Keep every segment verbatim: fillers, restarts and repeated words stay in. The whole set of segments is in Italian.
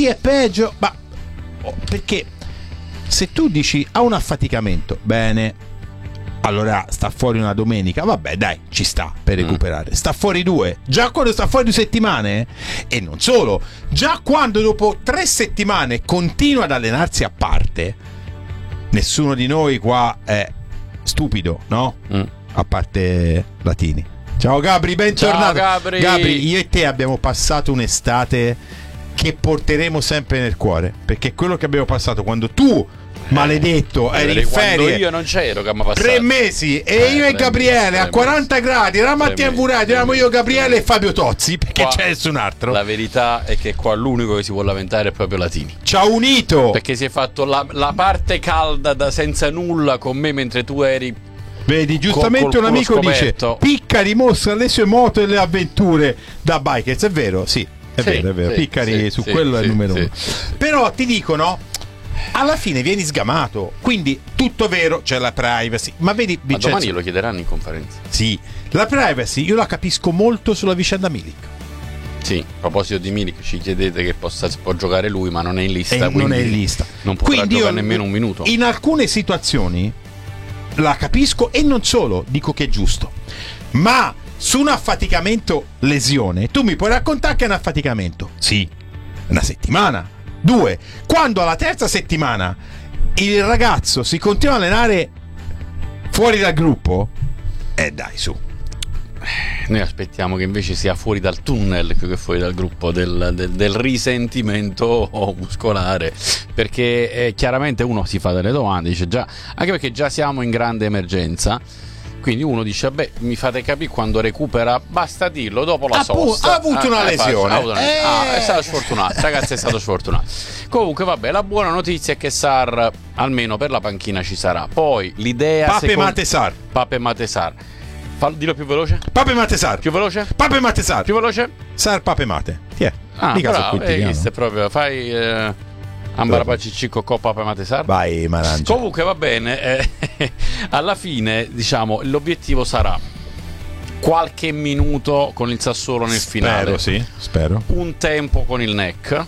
chi è peggio? Ma perché se tu dici ha un affaticamento, bene, allora sta fuori una domenica, vabbè dai, ci sta per recuperare. Mm. Sta fuori due, già quando sta fuori due settimane, e non solo, già quando dopo tre settimane continua ad allenarsi a parte, nessuno di noi qua è stupido, no? Mm. A parte Latini. Ciao Gabri, bentornato. Ciao Gabri. Gabri, io e te abbiamo passato un'estate che porteremo sempre nel cuore, perché quello che abbiamo passato quando tu, maledetto, eh, eri in ferie, io non c'ero, che mi passato tre mesi e eh, io e Gabriele mesi, a quaranta mesi. Gradi, eravamo a Mattia Burati, eravamo io, Gabriele e Fabio Tozzi, perché qua c'è nessun altro. La verità è che qua l'unico che si può lamentare è proprio Latini. Ci ha unito, perché si è fatto la, la parte calda da senza nulla con me mentre tu eri. Vedi, giustamente un amico scoperto. Dice Picca dimostra le sue moto e le avventure da bikers, è vero, sì. È sì, vero, è vero, sì, Piccari sì, su sì, quello sì, è il numero sì, uno. Sì. Però ti dicono, alla fine vieni sgamato, quindi tutto vero, c'è la privacy. Ma vedi, Vincenzo, ma domani lo chiederanno in conferenza. Sì, la privacy io la capisco molto sulla vicenda Milik. Sì, a proposito di Milik, ci chiedete che possa, può giocare lui, ma non è in lista. E non è in lista. Non potrà quindi giocare io, nemmeno un minuto. In alcune situazioni la capisco e non solo, dico che è giusto. Ma su un affaticamento lesione, tu mi puoi raccontare che è un affaticamento? Sì, una settimana, due. Quando alla terza settimana il ragazzo si continua a allenare fuori dal gruppo, eh dai, su. Noi aspettiamo che invece sia fuori dal tunnel più che fuori dal gruppo del, del, del risentimento muscolare, perché eh, chiaramente uno si fa delle domande, dice già, anche perché già siamo in grande emergenza. Quindi uno dice, beh, mi fate capire quando recupera, basta dirlo, dopo la sosta. Ha avuto una ah, lesione. Ha avuto una... Eh. Ah, è stato sfortunato, ragazzi, è stato sfortunato. Comunque, vabbè, la buona notizia è che Sarr, almeno per la panchina, ci sarà. Poi l'idea... Pape secondo... Mate Sarr. Pape Mate Sarr. Fallo, dillo più veloce. Pape Mate Sarr. Più veloce. Pape Mate Sarr. Più veloce. Sarr Pape Mate. Ti è. Ah, mica bravo, hai visto, proprio, fai... Eh... Ambarapacicicco Coppa per Matesar. Vai, Marangia. Comunque va bene, eh, alla fine diciamo l'obiettivo sarà qualche minuto con il Sassuolo nel spero, finale. Sì, spero. Un tempo con il N E C.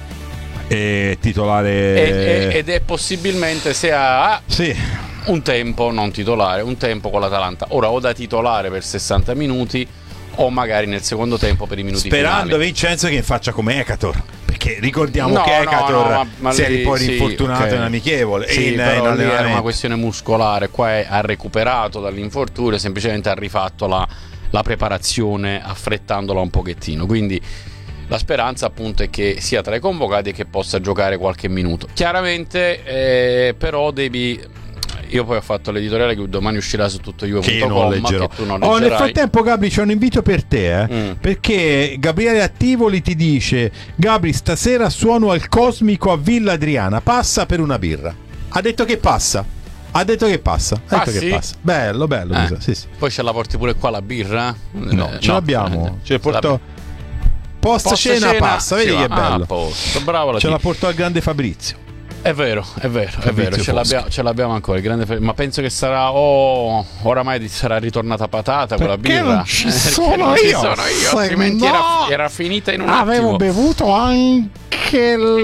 E titolare. E, e, ed è possibilmente se ha sì. un tempo non titolare, un tempo con l'Atalanta. Ora o da titolare per sessanta minuti o magari nel secondo tempo per i minuti sperando finali. Vincenzo che faccia come Ecator, perché ricordiamo no, che Ecator no, no, ma si è poi sì, rinfortunato okay. in amichevole sì, in, però in lì era una questione muscolare, qua è, ha recuperato dall'infortunio, semplicemente ha rifatto la, la preparazione affrettandola un pochettino, quindi la speranza appunto è che sia tra i convocati e che possa giocare qualche minuto. Chiaramente eh, però devi... Io poi ho fatto l'editoriale che domani uscirà su tutto Juve punto com, che tu non leggerai. Oh, nel frattempo Gabri c'è un invito per te eh? mm. Perché Gabriele Attivoli ti dice: Gabri, stasera suono al Cosmico a Villa Adriana, passa per una birra. Ha detto che passa. Ha detto che passa. Ha detto ah, che sì? passa. Bello, bello. Eh. Sì, sì. Poi ce la porti pure qua la birra? No, eh, ce no. l'abbiamo. Ce la porto post, post cena, cena passa. Vedi che bello. Ah, posto. Bravo la ce la porto al grande Fabrizio. È vero, è vero, è vero, ce l'abbiamo, ce l'abbiamo ancora, il grande, ma penso che sarà oh, oramai sarà ritornata patata quella perché birra. Non ci sono io, non ci sono io, altrimenti no, era, era finita in un avevo attimo. Avevo bevuto anche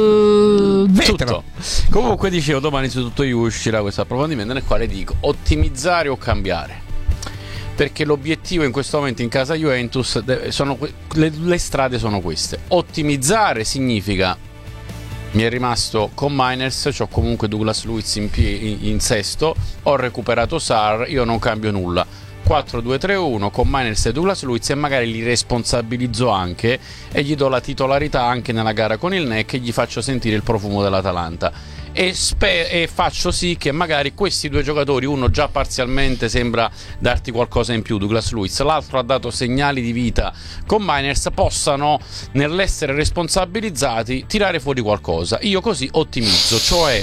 il vetro. Tutto. Comunque dicevo, domani su Tutto Juve uscirà questo approfondimento nel quale dico ottimizzare o cambiare. Perché l'obiettivo in questo momento in casa Juventus sono le, le strade sono queste. Ottimizzare significa mi è rimasto con Miners, c'ho comunque Douglas Luiz in, in, in sesto, ho recuperato Sarr, io non cambio nulla. quattro due tre uno con Miners e Douglas Luiz e magari li responsabilizzo anche e gli do la titolarità anche nella gara con il N E C e gli faccio sentire il profumo dell'Atalanta. E, spe- e faccio sì che magari questi due giocatori, uno già parzialmente sembra darti qualcosa in più, Douglas Luiz, l'altro ha dato segnali di vita con Miners, possano nell'essere responsabilizzati tirare fuori qualcosa. Io così ottimizzo, cioè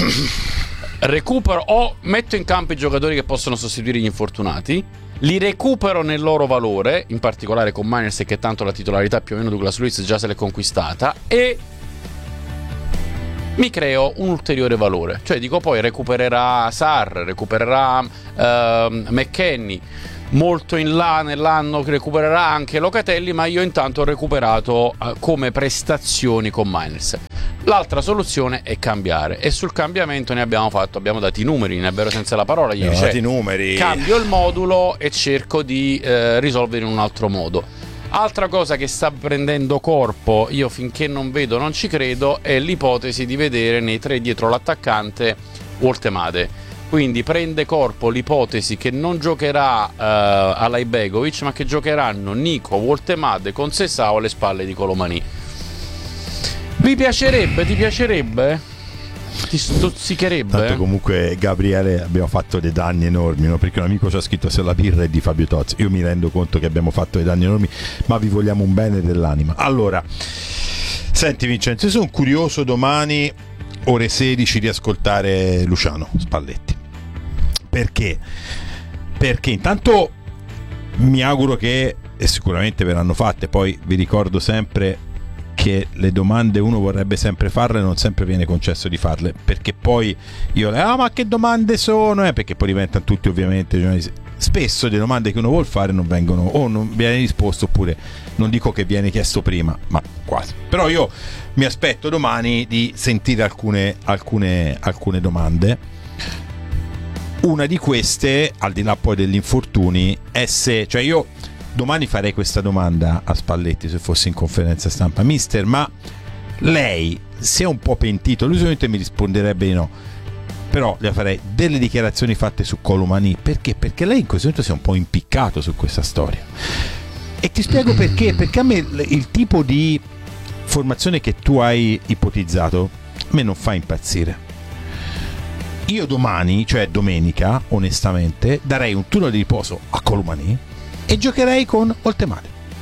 recupero o metto in campo i giocatori che possono sostituire gli infortunati, li recupero nel loro valore, in particolare con Miners che tanto la titolarità più o meno Douglas Luiz già se l'è conquistata, e mi creo un ulteriore valore, cioè dico poi recupererà Sarr, recupererà uh, McKennie, molto in là nell'anno recupererà anche Locatelli, ma io intanto ho recuperato uh, come prestazioni con Mainers. L'altra soluzione è cambiare, e sul cambiamento ne abbiamo fatto, abbiamo dato i numeri, ne è senza la parola ieri, cioè, dati i numeri. Cambio il modulo e cerco di eh, risolvere in un altro modo. Altra cosa che sta prendendo corpo, io finché non vedo non ci credo, è l'ipotesi di vedere nei tre dietro l'attaccante Woltemade. Quindi prende corpo l'ipotesi che non giocherà uh, Alajbegovic, ma che giocheranno Nico, Woltemade con Sesao alle spalle di Colomani. Vi piacerebbe? Ti piacerebbe? Ti stuzzicherebbe? Tanto comunque, Gabriele, abbiamo fatto dei danni enormi, no? Perché un amico ci ha scritto se la birra è di Fabio Tozzi. Io mi rendo conto che abbiamo fatto dei danni enormi, ma vi vogliamo un bene dell'anima. Allora, senti Vincenzo, io sono curioso domani ore sedici di ascoltare Luciano Spalletti. Perché? Perché intanto mi auguro che, e sicuramente verranno fatte, poi vi ricordo sempre che le domande uno vorrebbe sempre farle, non sempre viene concesso di farle, perché poi io ah ma che domande sono, eh? Perché poi diventano tutti ovviamente, cioè, spesso le domande che uno vuol fare non vengono, o non viene risposto, oppure non dico che viene chiesto prima, ma quasi. Però io mi aspetto domani di sentire alcune, alcune, alcune domande. Una di queste, al di là poi degli infortuni, è se, cioè io domani farei questa domanda a Spalletti se fossi in conferenza stampa: mister, ma lei si è un po' pentito? Lui solamente mi risponderebbe di no, però le farei delle dichiarazioni fatte su Colomani. Perché? Perché lei in questo momento si è un po' impiccato su questa storia, e ti spiego perché. Perché a me il tipo di formazione che tu hai ipotizzato a me non fa impazzire. Io domani, cioè domenica, onestamente darei un turno di riposo a Colomani e giocherei con Woltemade.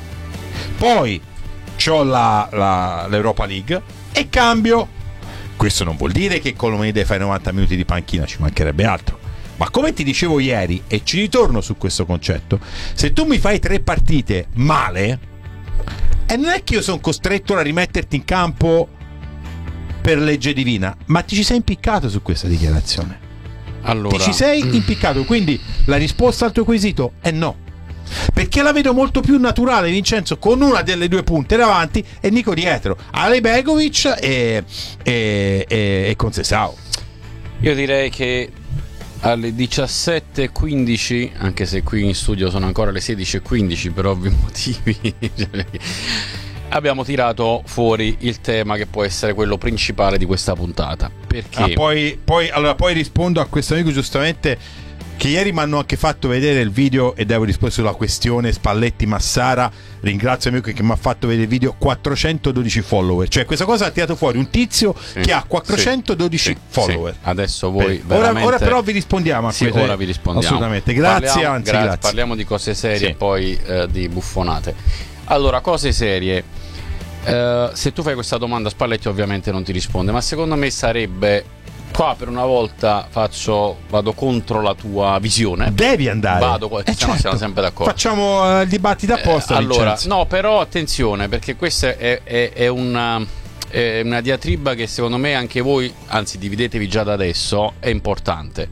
Poi c'ho la, la, l'Europa League e cambio. Questo non vuol dire che Colomani deve fare novanta minuti di panchina, ci mancherebbe altro. Ma come ti dicevo ieri, e ci ritorno su questo concetto, se tu mi fai tre partite male, e non è che io sono costretto a rimetterti in campo per legge divina, ma ti ci sei impiccato su questa dichiarazione. Allora, ti ci sei impiccato, quindi la risposta al tuo quesito è no. Perché la vedo molto più naturale, Vincenzo, con una delle due punte davanti e Nico dietro, Alajbegovic e, e, e, e con Sesao. Io direi che alle diciassette e quindici, anche se qui in studio sono ancora le sedici e quindici per ovvi motivi, abbiamo tirato fuori il tema che può essere quello principale di questa puntata. Perché? Ah, poi, poi, allora, poi rispondo a questo amico giustamente, che ieri mi hanno anche fatto vedere il video e devo rispondere sulla questione Spalletti Massara. Ringrazio amico che mi ha fatto vedere il video. Quattrocentododici follower, cioè questa cosa ha tirato fuori un tizio sì, che ha quattrocentododici sì, follower sì. Adesso voi Beh, veramente... ora, ora però vi rispondiamo a sì, questo. Ora vi rispondiamo assolutamente, grazie. Parliamo, anzi gra- grazie parliamo di cose serie sì. E poi eh, di buffonate. Allora, cose serie. Uh, se tu fai questa domanda, Spalletti ovviamente non ti risponde, ma secondo me sarebbe, qua per una volta faccio vado contro la tua visione. Devi andare. Vado, eh siamo, certo. siamo sempre d'accordo. Facciamo uh, il dibattito apposta. Eh, allora, Vincenzo. no, però attenzione, perché questa è, è, è, una, è una diatriba che secondo me anche voi, anzi dividetevi già da adesso, è importante.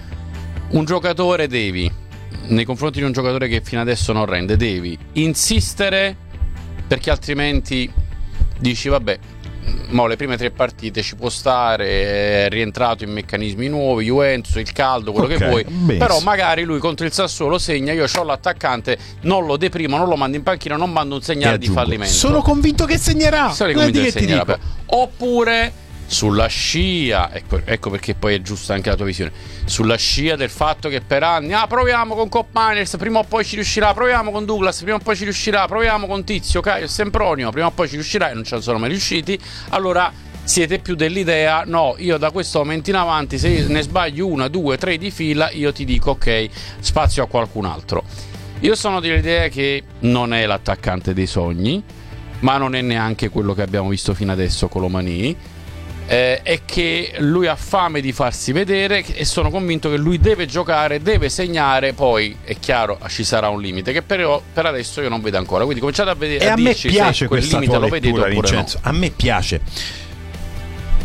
Un giocatore devi, nei confronti di un giocatore che fino adesso non rende, devi insistere, perché altrimenti dici vabbè, mo le prime tre partite ci può stare, è rientrato in meccanismi nuovi, Juventus, il caldo, quello okay, che vuoi, benissimo. Però magari lui contro il Sassuolo segna, io ho l'attaccante, non lo deprimo, non lo mando in panchina, non mando un segnale di fallimento. Sono convinto che segnerà. Sono convinto che segnerà. Oppure sulla scia, ecco, ecco perché poi è giusta anche la tua visione, sulla scia del fatto che per anni ah proviamo con Cop Miners, prima o poi ci riuscirà, proviamo con Douglas, prima o poi ci riuscirà, proviamo con Tizio, Caio, Sempronio, prima o poi ci riuscirà, e non ci sono mai riusciti. Allora siete più dell'idea no, io da questo momento in avanti se ne sbaglio una, due, tre di fila io ti dico ok, spazio a qualcun altro. Io sono dell'idea che non è l'attaccante dei sogni, ma non è neanche quello che abbiamo visto fino adesso con Colomani. Eh, è che lui ha fame di farsi vedere e sono convinto che lui deve giocare, deve segnare. Poi è chiaro, ci sarà un limite che però per adesso io non vedo ancora, quindi cominciate a vedere. E a, a me piace quel questa limite tua lo vedete lettura, oppure Vincenzo, no. A me piace.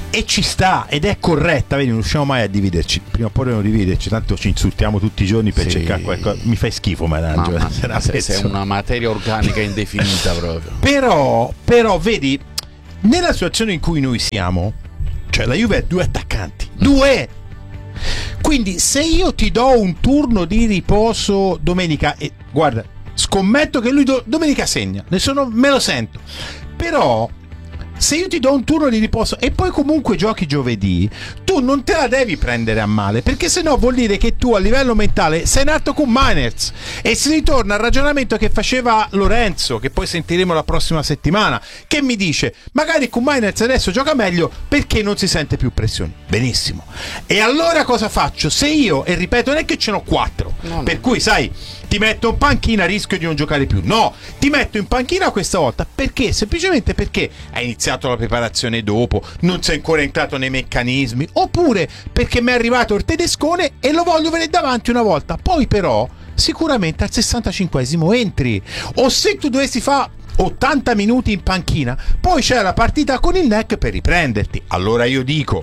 e ci sta ed è corretta, vedi, non riusciamo mai a dividerci, prima o poi non dividerci, tanto ci insultiamo tutti i giorni per sì. cercare qualcosa. Mi fai schifo, Marangio, Mamma, sei, sei una materia organica indefinita proprio. Però, però vedi, nella situazione in cui noi siamo, cioè la Juve ha due attaccanti, due. Quindi se io ti do un turno di riposo domenica, e guarda, scommetto che lui do, domenica segna, ne sono, me lo sento, però se io ti do un turno di riposo e poi comunque giochi giovedì, tu non te la devi prendere a male, perché sennò vuol dire che tu a livello mentale sei nato con Miners, e si ritorna al ragionamento che faceva Lorenzo, che poi sentiremo la prossima settimana, che mi dice magari con Miners adesso gioca meglio perché non si sente più pressione. Benissimo, e allora cosa faccio? Se io, e ripeto, non è che ce n'ho quattro, no, per no. cui sai, ti metto in panchina, rischio di non giocare più. No, ti metto in panchina questa volta perché? Semplicemente perché hai iniziato la preparazione dopo, non sei ancora entrato nei meccanismi, oppure perché mi è arrivato il tedescone e lo voglio vedere davanti una volta. Poi però sicuramente al sessantacinquesimo entri, o se tu dovessi fare ottanta minuti in panchina, poi c'è la partita con il N E C per riprenderti. Allora io dico,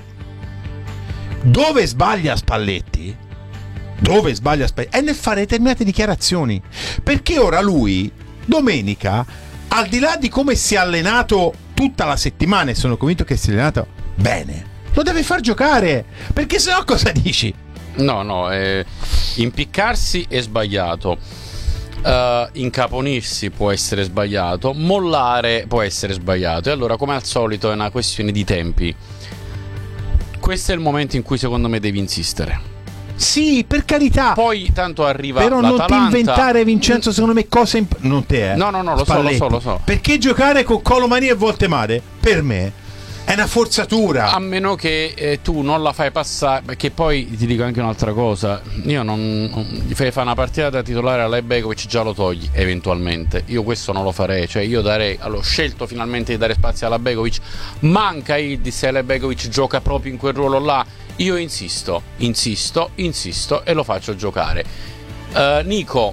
dove sbaglia Spalletti? Dove sbaglia Spalletti? È nel fare determinate dichiarazioni, perché ora lui domenica, al di là di come si è allenato tutta la settimana, e sono convinto che si è allenato bene, lo deve far giocare, perché sennò cosa dici? No, no, eh, impiccarsi è sbagliato, uh, incaponirsi può essere sbagliato, mollare può essere sbagliato, e allora come al solito è una questione di tempi. Questo è il momento in cui secondo me devi insistere. Sì, per carità. Poi tanto arriva però l'Atalanta. Non ti inventare, Vincenzo, secondo me cose imp- non te, eh. No, no, no, lo Spalletti. so, lo so, lo so. Perché giocare con Colomani e Voltemade per me è una forzatura. A meno che eh, tu non la fai passare, perché poi ti dico anche un'altra cosa. Io non, non gli fai fare una partita da titolare alla Begovic, già lo togli eventualmente. Io questo non lo farei, cioè io darei, allora, ho scelto finalmente di dare spazio alla Begovic. Manca Ildiz, se la Begovic gioca proprio in quel ruolo là. Io insisto, insisto, insisto e lo faccio giocare. uh, Nico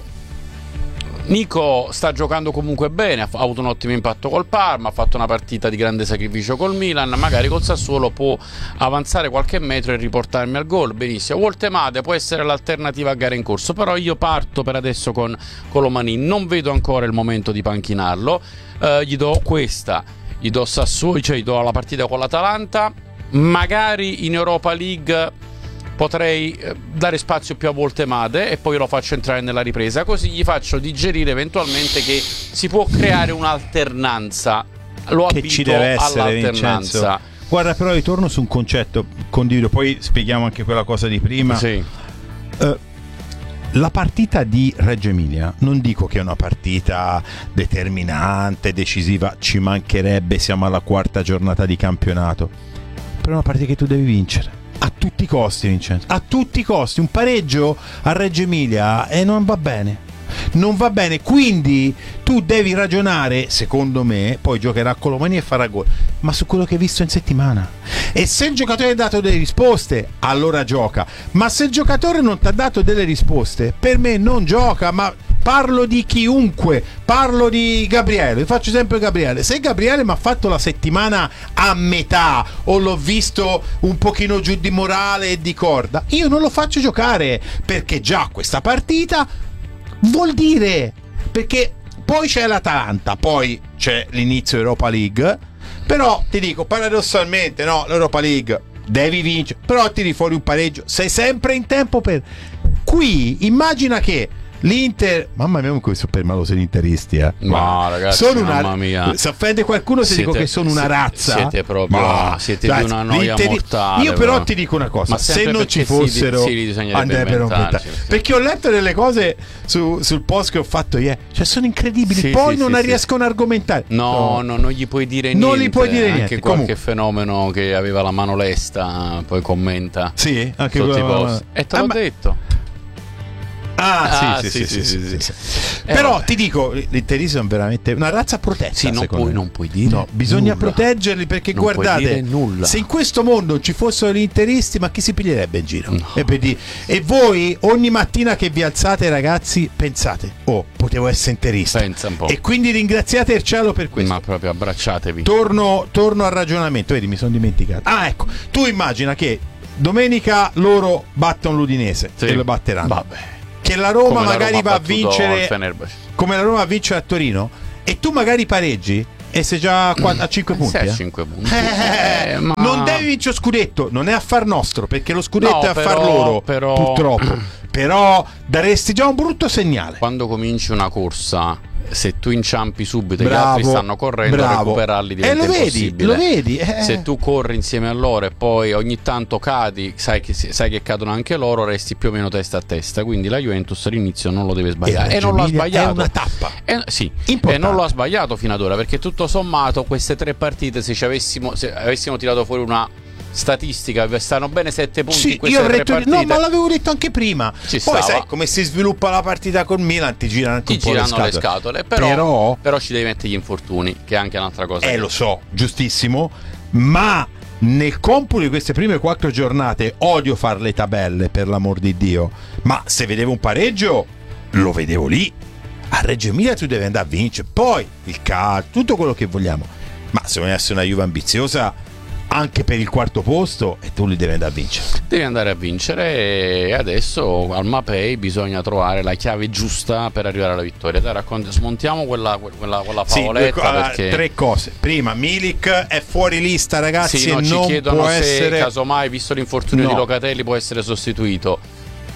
Nico sta giocando comunque bene, ha avuto un ottimo impatto col Parma, ha fatto una partita di grande sacrificio col Milan, magari col Sassuolo può avanzare qualche metro e riportarmi al gol, benissimo. Voltemade può essere l'alternativa a gare in corso, però io parto per adesso con Colomani, non vedo ancora il momento di panchinarlo. uh, gli do questa, gli do Sassuolo, cioè gli do la partita con l'Atalanta. Magari in Europa League potrei dare spazio più a Voltemade e poi lo faccio entrare nella ripresa, così gli faccio digerire eventualmente che si può creare un'alternanza. Lo che ci deve essere, all'alternanza. Vincenzo. Guarda, però ritorno su un concetto, condivido, poi spieghiamo anche quella cosa di prima. Sì. Uh, la partita di Reggio Emilia non dico che è una partita determinante, decisiva, ci mancherebbe, siamo alla quarta giornata di campionato, però è una partita che tu devi vincere a tutti i costi, Vincenzo, a tutti i costi. Un pareggio a Reggio Emilia e eh, non va bene, non va bene, quindi tu devi ragionare, secondo me, poi giocherà Colomani e farà gol, ma su quello che hai visto in settimana. E se il giocatore ha dato delle risposte, allora gioca, ma se il giocatore non ti ha dato delle risposte, per me non gioca. Ma parlo di chiunque, parlo di Gabriele, vi faccio esempio Gabriele. Se Gabriele mi ha fatto la settimana a metà o l'ho visto un pochino giù di morale e di corda, io non lo faccio giocare, perché già questa partita vuol dire, perché poi c'è l'Atalanta, poi c'è l'inizio Europa League, però ti dico paradossalmente, no, l'Europa League devi vincere, però tiri fuori un pareggio, sei sempre in tempo per... Qui immagina che l'Inter, mamma mia, come sono permalosi gli interisti, eh. Ma ragazzi, sono una... mamma mia. Se offende qualcuno se siete, dico che sono una siete, razza. Siete proprio, ma, siete dai, di una noia l'interi... mortale. Io però, però ti dico una cosa, ma se non ci fossero sì, sì, andrebbero aumentati, perché ho letto delle cose su, sul post che ho fatto ieri, cioè sono incredibili, sì, poi sì, non sì, riescono a argomentare. No, no, no, non gli puoi dire niente. Non gli puoi dire anche niente. Qualche Comunque, fenomeno che aveva la mano lesta poi commenta. Sì, anche sotto i quello... post. E te ah, l'ho ma... detto. Ah, sì, sì, sì, sì, sì. Però ti dico, gli interisti sono veramente una razza protetta. Sì, non puoi, non puoi dire. No, bisogna nulla. proteggerli perché Non puoi guardate, dire nulla. se in questo mondo ci fossero gli interisti, ma chi si piglierebbe in giro? No. E, per dire- e voi ogni mattina che vi alzate, ragazzi, pensate, oh, potevo essere interista. Pensa un po'. E quindi ringraziate il cielo per questo. Ma proprio abbracciatevi. Torno, torno al ragionamento, vedi, mi sono dimenticato. Ah, ecco, tu immagina che domenica loro battono l'Udinese Sì. e lo batteranno. Vabbè. Che la Roma Come la magari Roma va ha a battuto vincere il Fenerbahce. come la Roma va a vincere a Torino e tu magari pareggi e sei già a, quatt- a cinque punti. Sei a eh? cinque punti. Eh, Eh, ma- Non devi vincere lo scudetto, non è affar nostro perché lo scudetto No, è affar però- loro, però- purtroppo. Però daresti già un brutto segnale. Quando cominci una corsa, se tu inciampi subito e gli Bravo, altri stanno correndo, bravo. recuperarli E diventa lo vedi, impossibile. lo vedi, eh. Se tu corri insieme a loro e poi ogni tanto cadi, sai che, sai che cadono anche loro, resti più o meno testa a testa. Quindi la Juventus all'inizio non lo deve sbagliare. E E, non l'ha Reggio Emilia sbagliato. è una tappa. E, sì, Importante. e non lo ha sbagliato fino ad ora, perché tutto sommato queste tre partite, se, ci avessimo, se avessimo tirato fuori una statistica, stanno bene sette punti Sì, in queste io tre avrei detto- partite. no, ma l'avevo detto anche prima. Ci Poi stava. sai come si sviluppa la partita col Milan, ti girano anche Ti un po' girano le le scatole. scatole, però, Però- però ci devi mettere gli infortuni, che è anche un'altra cosa. Eh, che- lo so, giustissimo, ma nel computo di queste prime quattro giornate odio fare le tabelle, per l'amor di Dio, ma se vedevo un pareggio lo vedevo lì. A Reggio Emilia tu devi andare a vincere, poi il calcio, tutto quello che vogliamo, ma se vuoi essere una Juve ambiziosa anche per il quarto posto, e tu li devi andare a vincere. Devi andare a vincere, e adesso al Mapei bisogna trovare la chiave giusta per arrivare alla vittoria. Dai, racconti, smontiamo quella, quella, quella Sì, favoletta, allora, perché tre cose. Prima, Milik è fuori lista, ragazzi, sì, e no, ci non chiedono può se essere casomai, visto l'infortunio No. di Locatelli, può essere sostituito.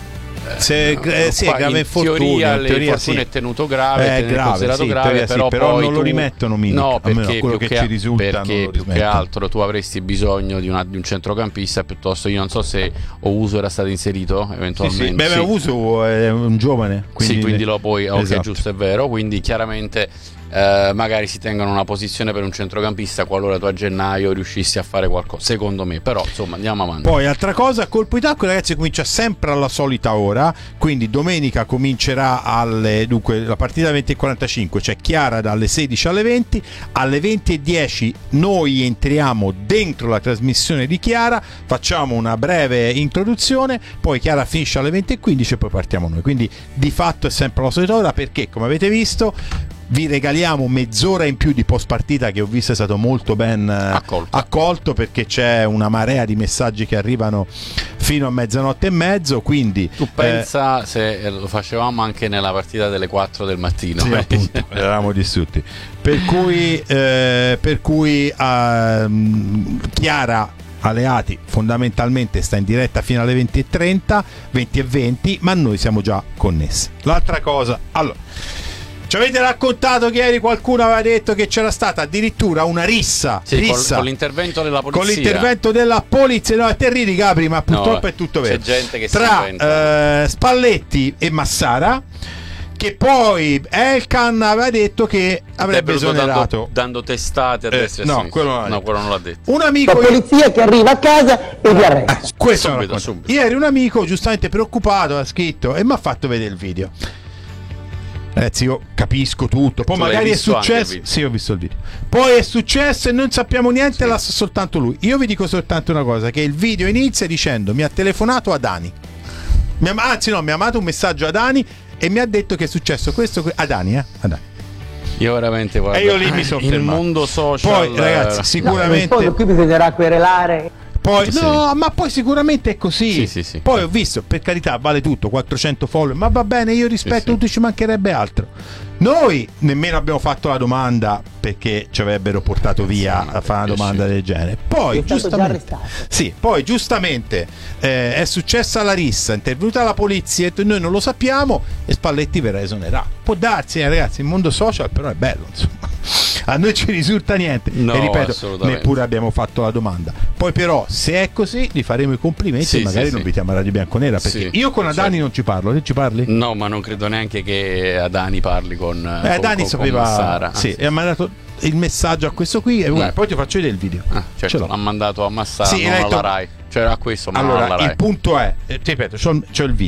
se, eh, sì, Qua grave in infortunio, teoria, in teoria l'infortunio sì. è tenuto grave, È è grave, considerato sì, in grave, teoria sì, però, però poi non lo tu- rimettono Milik, no, almeno perché, quello più che che, ci risulta non perché lo più che rimettono. altro tu avresti bisogno di, una, di un centrocampista, piuttosto io non so se Ouso era stato inserito Sì, eventualmente. sì. Beh, Sì. Uso è un giovane, quindi, Sì, quindi lo puoi, ok, Esatto. giusto, è vero, quindi chiaramente eh, magari si tengono una posizione per un centrocampista qualora tu a gennaio riuscissi a fare qualcosa, secondo me, però insomma andiamo avanti. Poi altra cosa, colpo di tacco, ragazzi, comincia sempre alla solita ora, quindi domenica comincerà alle, dunque la partita venti e quarantacinque, cioè Chiara dalle sedici alle venti, alle venti e dieci noi entriamo dentro la trasmissione di Chiara, facciamo una breve introduzione, poi Chiara finisce alle venti e quindici e poi partiamo noi, quindi di fatto è sempre la solita ora, perché come avete visto vi regaliamo mezz'ora in più di post partita, che ho visto è stato molto ben eh, Accolto. accolto, perché c'è una marea di messaggi che arrivano fino a mezzanotte e mezzo, quindi Tu pensa se lo facevamo anche nella partita delle quattro del mattino. sì, appunto, eravamo distrutti, per cui eh, per cui ehm, Chiara Aleati fondamentalmente sta in diretta fino alle venti e trenta, venti e venti, ma noi siamo già connessi. L'altra cosa, allora, ci avete raccontato che ieri qualcuno aveva detto che c'era stata addirittura una rissa, Sì, col- rissa con l'intervento della polizia. con l'intervento della polizia. No, te ridi, Gabri, ma purtroppo No, è tutto c'è vero. gente che si tra inventa. eh, Spalletti e Massara, che poi Elkan aveva detto che avrebbe È venuto esonerato dando, dando testate a Eh, destra e a no, sinistra. quello non l'ha no, detto. quello non l'ha detto. un La amico. polizia che arriva a casa e vi arresta. Eh, questo Subito, lo racconto. subito. Ieri un amico giustamente preoccupato ha scritto e mi ha fatto vedere il video. Ragazzi, io capisco tutto. Poi Tu l'hai magari è visto anche il successo. video? Sì, ho visto il video. Poi è successo e non sappiamo niente, l'ha sa soltanto lui. Io vi dico soltanto una cosa: che il video inizia dicendo mi ha telefonato a Dani. Mi ha, anzi, no, mi ha mandato un messaggio a Dani e mi ha detto che è successo questo. que- A Dani, eh? A Dani. Io veramente guarda, E io lì mi sono il fermato. mondo social. Poi, ragazzi, No, sicuramente. rispondo, qui bisognerà querelare. Poi, Sì. no, ma poi sicuramente è così. Sì, sì, sì. Poi ho visto, per carità, vale tutto, quattrocento follower, ma va bene, io rispetto Sì, sì. tutto, ci mancherebbe altro. Noi nemmeno abbiamo fatto la domanda perché ci avrebbero portato via ma a fare una perché domanda sì. del genere. Poi, È stato già giustamente, arrestato. sì, poi giustamente eh, è successa la rissa, è intervenuta la polizia, e noi non lo sappiamo e Spalletti verrà esonerato. Può darsi, eh, ragazzi, il mondo social però è bello, insomma. A noi ci risulta niente. No, e ripeto, assolutamente. neppure abbiamo fatto la domanda. Poi però, se è così, gli faremo i complimenti Sì, e magari sì, lo sì. invitiamo a Radio Bianconera, perché Sì, io con Adani certo. non ci parlo, te ci parli? No, ma non credo neanche che Adani parli con. Eh, con- Dani con- sapeva, con Massara. sì, Ah, e ha mandato il messaggio a questo qui e guarda, Mm. poi ti faccio vedere il video. Ah, Ce certo, l'ho. l'ha mandato a Massara, Sì, non hai detto- alla Rai. Cioè a questo, ma non alla Allora, Rai. il punto è, eh, ti ripeto, c'ho, c'ho il video. Mm.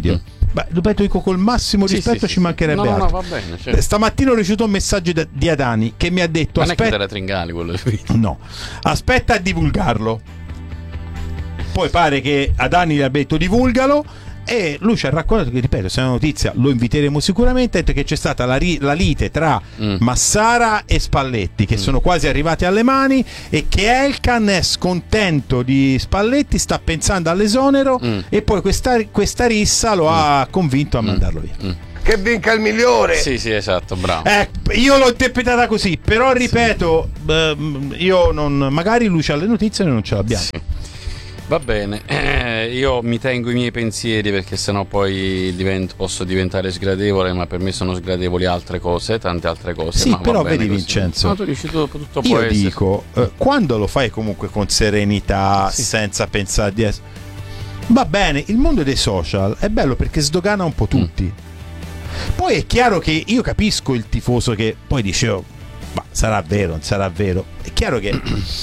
Beh, ripeto, dico col massimo Sì, rispetto, sì, ci sì, mancherebbe sì. No, no, altro. no, va bene, certo. Stamattina ho ricevuto un messaggio da- di Adani che mi ha detto Non è che aspetta, te la Tringali quello lì. no, aspetta a divulgarlo. Poi pare che Adani gli abbia detto divulgalo, e lui ci ha raccontato che, ripeto, se è una notizia lo inviteremo sicuramente, ha detto che c'è stata la, ri- la lite tra Mm. Massara e Spalletti, che Mm. sono quasi arrivati alle mani, e che Elkann è scontento di Spalletti, sta pensando all'esonero, Mm. e poi questa, questa rissa lo ha convinto a mandarlo via. Mm. Che vinca il migliore. Sì, sì, esatto, bravo. Eh, io l'ho interpretata così, però ripeto, ehm, io non, magari lui c'ha le notizie e noi non ce l'abbiamo. Sì. Va bene, eh, io mi tengo i miei pensieri perché sennò poi divento, posso diventare sgradevole, ma per me sono sgradevoli altre cose, tante altre cose. Sì, ma va però bene vedi, così. Vincenzo, No, tu dici tutto, tutto può Io essere. dico, eh, quando lo fai comunque con serenità, Sì. senza pensare di essere... Va bene, il mondo dei social è bello perché sdogana un po' tutti. Poi è chiaro che io capisco il tifoso che poi dice, oh, ma sarà vero, non sarà vero. È chiaro che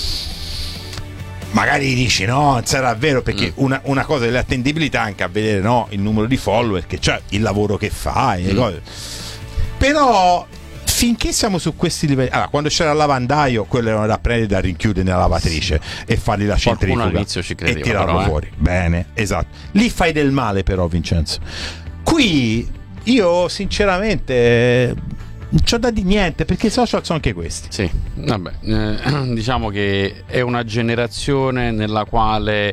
magari dici no, non sarà vero, perché Mm. una, una cosa dell'attendibilità anche a vedere, no, il numero di follower, che c'è il lavoro che fai, le Mm. cose. Però finché siamo su questi livelli, allora, quando c'era il lavandaio, quello era da prendere, da rinchiudere nella lavatrice e fargli la Qualcuno centrifuga all'inizio ci credeva, e tirarlo però, eh. fuori. Bene, esatto. Lì fai del male, però, Vincenzo. Qui io sinceramente non c'ho da di niente, perché i social sono anche questi. Sì, vabbè, eh, diciamo che è una generazione nella quale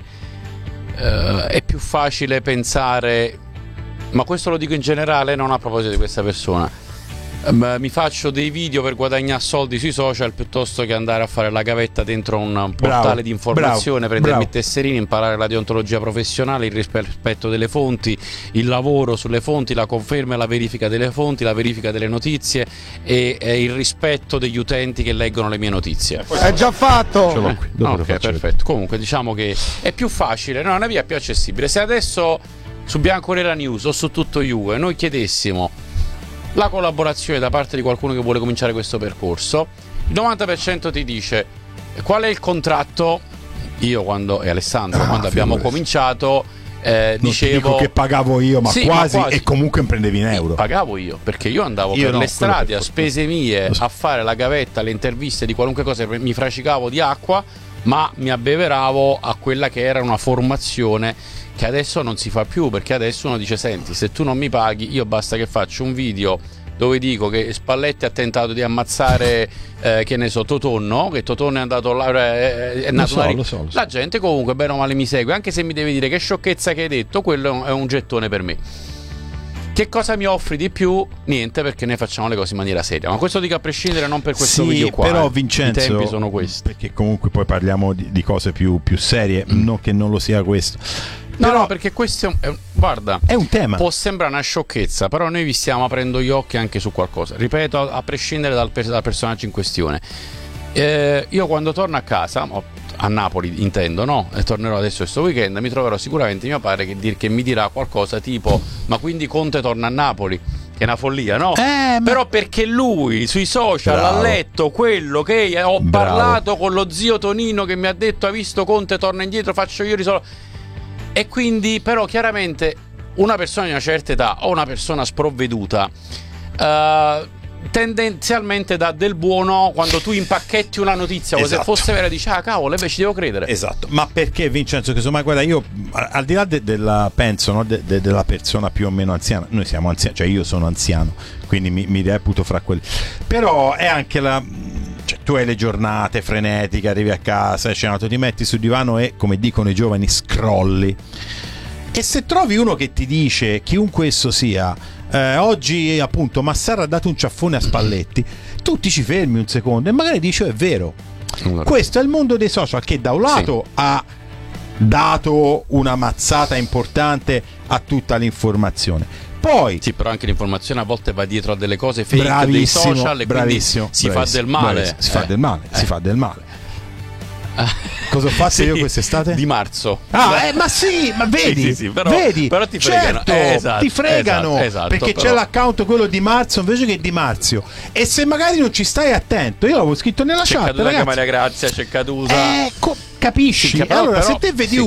eh, è più facile pensare, ma questo lo dico in generale, non a proposito di questa persona. Ehm, mi faccio dei video per guadagnare soldi sui social piuttosto che andare a fare la gavetta dentro un portale Bravo, di informazione, bravo, prendermi bravo. i tesserini, imparare la deontologia professionale, il rispetto delle fonti, il lavoro sulle fonti, la conferma e la verifica delle fonti, la verifica delle notizie e, e il rispetto degli utenti che leggono le mie notizie. È già fatto. Ce l'ho qui, dopo Ok, lo faccio perfetto. Comunque diciamo che è più facile, no, è una via più accessibile. Se adesso su Bianconera News o su Tutto Juve noi chiedessimo la collaborazione da parte di qualcuno che vuole cominciare questo percorso, il novanta per cento ti dice qual è il contratto. Io quando e Alessandro Ah, quando abbiamo figurati. cominciato eh, Non ti dicevo dico che pagavo io, ma, Sì, ma quasi, quasi. e comunque prendevi in euro. Pagavo io perché io andavo Io per no, le quello strade per a spese mie Lo so. a fare la gavetta, le interviste di qualunque cosa, mi fracicavo di acqua, ma mi abbeveravo a quella che era una formazione che adesso non si fa più, perché adesso uno dice senti, se tu non mi paghi io basta che faccio un video dove dico che Spalletti ha tentato di ammazzare eh, che ne so Totonno, che Totonno è andato là, è, è Lo nato so, una ri- lo so, lo so. la gente comunque bene o male mi segue, anche se mi devi dire che sciocchezza che hai detto, quello è un gettone per me. Che cosa mi offri di più? Niente, perché noi facciamo le cose in maniera seria. Ma questo dico a prescindere, non per questo Sì, video qua. però eh. Vincenzo, I tempi sono questi. perché comunque poi parliamo di, di cose più, più serie, Mm. non che non lo sia questo. No, Però no, perché questo è un, è un- guarda, è un tema. può sembrare una sciocchezza, però noi vi stiamo aprendo gli occhi anche su qualcosa. Ripeto, a, a prescindere dal, per- dal personaggio in questione. Eh, io quando torno a casa, o- a Napoli intendo, no? E tornerò adesso questo weekend, mi troverò sicuramente mio padre che, dir- che mi dirà qualcosa tipo ma quindi Conte torna a Napoli? Che è una follia, no? Eh, ma- Però perché lui sui social Bravo. ha letto quello che ho Bravo. parlato con lo zio Tonino che mi ha detto ha visto Conte torna indietro, faccio io risolvo. E quindi però chiaramente una persona di una certa età o una persona sprovveduta eh, tendenzialmente dà del buono quando tu impacchetti una notizia, come Esatto. se fosse vera, dici ah cavolo, invece ci devo credere. Esatto, ma perché Vincenzo? Che insomma, guarda, io a- al di là de- della penso, no, de- de- della persona più o meno anziana, noi siamo anziani, cioè io sono anziano, quindi mi, mi reputo fra quelli. Però è anche la, cioè, tu hai le giornate frenetiche, arrivi a casa, hai cenato, ti metti sul divano e, come dicono i giovani, scrolli. E se trovi uno che ti dice, chiunque esso sia, eh, oggi appunto Massara ha dato un ciaffone a Spalletti, tu ti ci fermi un secondo e magari dici oh, è vero. Questo è il mondo dei social che da un lato Sì. ha dato una mazzata importante a tutta l'informazione, poi Sì, però anche l'informazione a volte va dietro a delle cose fake dei bravissimo, social e bravissimo, quindi si bravissimo, fa del male. bravissimo, si fa Eh. del male, si Eh. fa del male. Cosa ho fatto Sì, io quest'estate? Di marzo. Ah, eh, ma sì, ma vedi, Sì, sì, sì, però- vedi, però ti fregano. certo, Eh, esatto, ti fregano, esatto, esatto, perché però- c'è l'account quello di marzo invece che di Marzio, e se magari non ci stai attento, io l'avevo scritto nella C'è chat, caduta ragazzi, Maria Grazia, c'è caduta. ecco, capisci? Sì, però- allora però- se te vedi sì. uno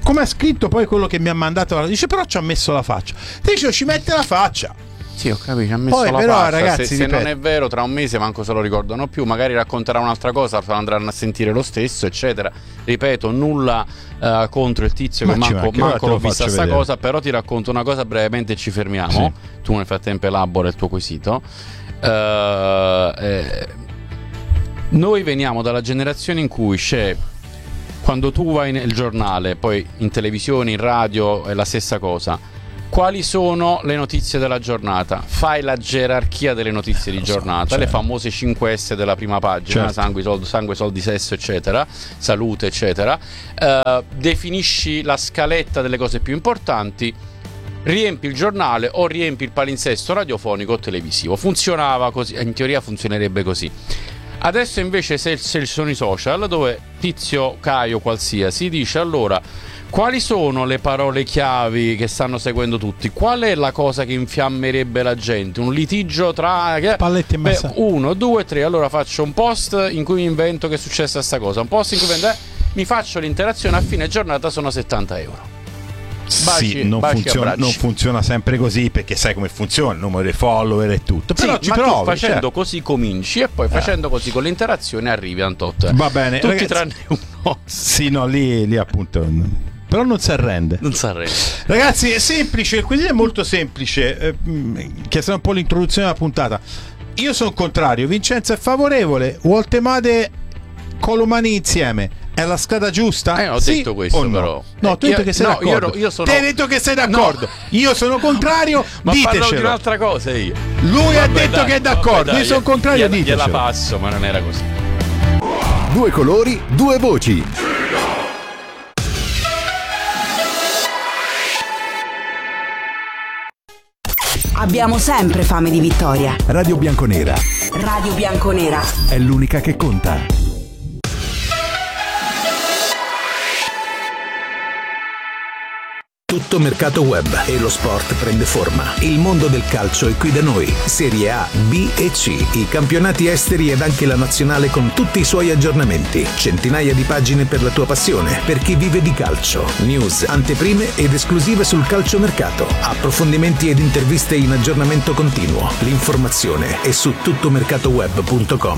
come ha scritto poi quello che mi ha mandato, dice però ci ha messo la faccia, dice ci mette la faccia. Sì, ho capito, ci ha messo Poi, la però, faccia. ragazzi, se, se ripeto. non è vero, tra un mese manco se lo ricordano più, magari racconterà un'altra cosa, andranno a sentire lo stesso, eccetera. Ripeto, nulla uh, contro il tizio Ma che ci manco, manca, manco ora te lo l'ho vista faccio sta vedere. cosa, però ti racconto una cosa brevemente e ci fermiamo. Sì. Tu nel frattempo elabora il tuo quesito. Uh, eh, noi veniamo dalla generazione in cui c'è, quando tu vai nel giornale, poi in televisione, in radio è la stessa cosa. Quali sono le notizie della giornata? Fai la gerarchia delle notizie di giornata, certo. le famose cinque S della prima pagina, Certo. sangue, soldi, sangue, soldi, sesso, eccetera, salute, eccetera. Uh, definisci la scaletta delle cose più importanti, riempi il giornale o riempi il palinsesto radiofonico o televisivo. Funzionava così, in teoria funzionerebbe così. Adesso invece se, se sono i social, dove Tizio Caio qualsiasi dice allora quali sono le parole chiavi che stanno seguendo tutti, qual è la cosa che infiammerebbe la gente, un litigio tra Palletti e Beh, massa. uno, due, tre, allora faccio un post in cui mi invento che è successa sta cosa, un post in cui invento, eh, mi faccio l'interazione, a fine giornata sono settanta euro. Baci, sì, non, baci, funziona, abbracci. non funziona sempre così, perché sai come funziona, il numero dei follower e tutto. Però Sì, ci ma provi, tu facendo certo. così cominci e poi facendo così con l'interazione arrivi a un tot. Va bene, tutti ragazzi. tranne uno. Sì, no, lì, lì appunto. Però non si arrende. Non si arrende. Ragazzi, è semplice, il quesito è molto semplice. Eh, che sarà un po' l'introduzione della puntata. Io sono contrario, Vincenzo è favorevole, Woltemade Colomani insieme. È la strada giusta? Eh, ho Sì detto questo, o no? però. No, tu hai Io- detto che sei no, d'accordo. io ero- io sono- Te hai detto che sei d'accordo. No. Io sono contrario, Ma parlo di ditecelo. un'altra cosa io. Lui ha Vabbè, detto dai, che è vabbè, d'accordo. dai, Io sono contrario, gliela, gliela ditecelo. passo, ma non era così. Due colori, due voci. Abbiamo sempre fame di vittoria. Radio Bianconera Radio Bianconera. è l'unica che conta. Tutto mercato web e lo sport prende forma. Il mondo del calcio è qui da noi. Serie A, B e C, i campionati esteri ed anche la nazionale con tutti i suoi aggiornamenti. Centinaia di pagine per la tua passione, per chi vive di calcio. News, anteprime ed esclusive sul calciomercato. Approfondimenti ed interviste in aggiornamento continuo. L'informazione è su tuttomercatoweb punto com.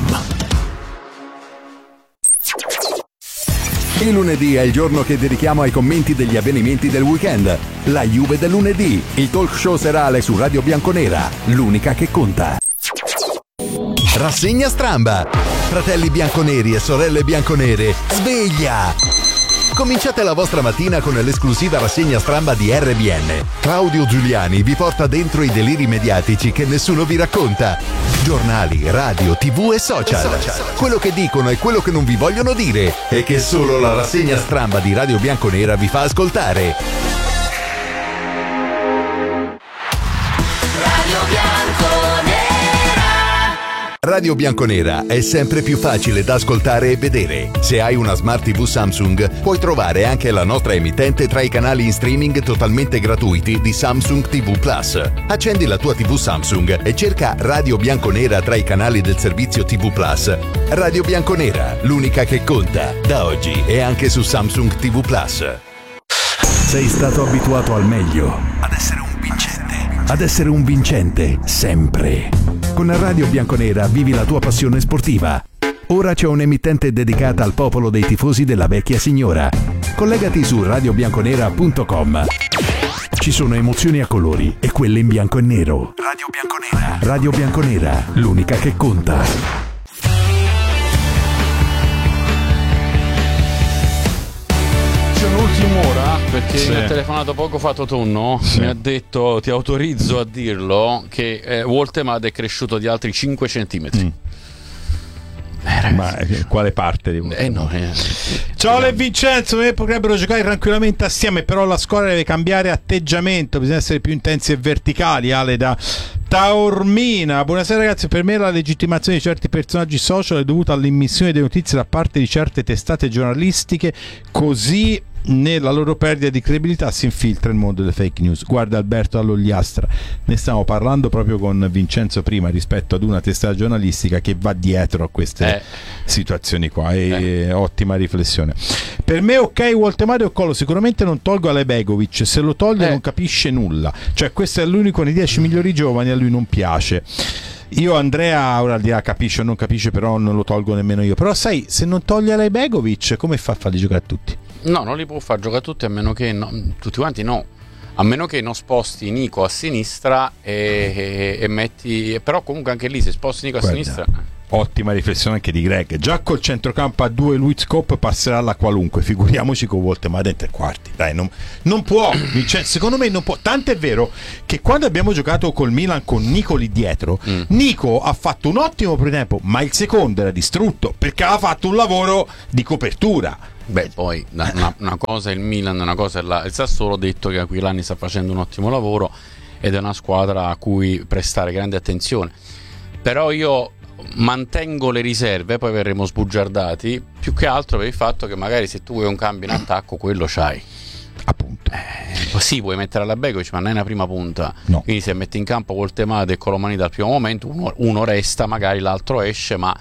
Il lunedì è il giorno che dedichiamo ai commenti degli avvenimenti del weekend. La Juve del lunedì, il talk show serale su Radio Bianconera, l'unica che conta. Rassegna stramba. Fratelli bianconeri e sorelle bianconere, sveglia! Cominciate la vostra mattina con l'esclusiva rassegna stramba di R B N. Claudio Giuliani vi porta dentro i deliri mediatici che nessuno vi racconta. Giornali, radio, tv e social. Quello che dicono e quello che non vi vogliono dire e che solo la rassegna stramba di Radio Bianconera vi fa ascoltare. Radio Bianconera è sempre più facile da ascoltare e vedere. Se hai una Smart tivù Samsung, puoi trovare anche la nostra emittente tra i canali in streaming totalmente gratuiti di Samsung ti vu Plus. Accendi la tua tivù Samsung e cerca Radio Bianconera tra i canali del servizio ti vu Plus. Radio Bianconera, l'unica che conta, da oggi e anche su Samsung ti vu Plus. Sei stato abituato al meglio, ad essere un vincente, ad essere un vincente sempre. Con Radio Bianconera vivi la tua passione sportiva. Ora c'è un'emittente dedicata al popolo dei tifosi della vecchia signora. Collegati su radio bianconera punto com. Ci sono emozioni a colori e quelle in bianco e nero. Radio Bianconera. Radio Bianconera, l'unica che conta. Un'ultima ora, perché Sì. mi ha telefonato poco fa Totonno, Sì. mi ha detto ti autorizzo a dirlo che eh, Woltemade è cresciuto di altri cinque centimetri. Mm. Eh, ragazzi. Ma eh, quale parte di Eh no, eh. Ciao Le Vincenzo, eh, potrebbero giocare tranquillamente assieme, però la squadra deve cambiare atteggiamento, bisogna essere più intensi e verticali. Ale da Taormina, buonasera ragazzi, per me la legittimazione di certi personaggi social è dovuta all'immissione delle notizie da parte di certe testate giornalistiche, così nella loro perdita di credibilità si infiltra il mondo delle fake news. Guarda Alberto Allogliastra, ne stiamo parlando proprio con Vincenzo prima rispetto ad una testata giornalistica che va dietro a queste eh. situazioni qua, e eh. ottima riflessione. Per me ok Woltemade o Collo, sicuramente non tolgo Alebegovic, se lo toglie eh. non capisce nulla, cioè questo è l'unico nei dieci migliori giovani, a lui non piace. Io Andrea ora al di là capisce o non capisce, però non lo tolgo nemmeno io. Però sai, se non toglie Alebegovic come fa a farli giocare a tutti? No, non li può far giocare tutti, a meno che no, tutti quanti no, a meno che non sposti Nico a sinistra e, e, e metti, però comunque anche lì se sposti Nico a Guarda, sinistra. ottima riflessione anche di Greg. Già col centrocampo a due Luiz Scope passerà alla qualunque, figuriamoci con Woltemade in tre quarti. Dai, non, non può, cioè, secondo me non può. Tanto è vero che quando abbiamo giocato col Milan con Nico lì dietro, mm. Nico ha fatto un ottimo primo tempo, ma il secondo era distrutto perché aveva fatto un lavoro di copertura. Beh, poi una, una cosa è il Milan, una cosa è la, il Sassuolo. Ho detto che Aquilani sta facendo un ottimo lavoro ed è una squadra a cui prestare grande attenzione, però io mantengo le riserve, poi verremo sbugiardati più che altro per il fatto che magari se tu vuoi un cambio in attacco quello c'hai, appunto. Eh, sì, vuoi mettere alla Begovic ma non è una prima punta, no. Quindi se metti in campo Woltemade e Colomani dal primo momento uno, uno resta, magari l'altro esce, ma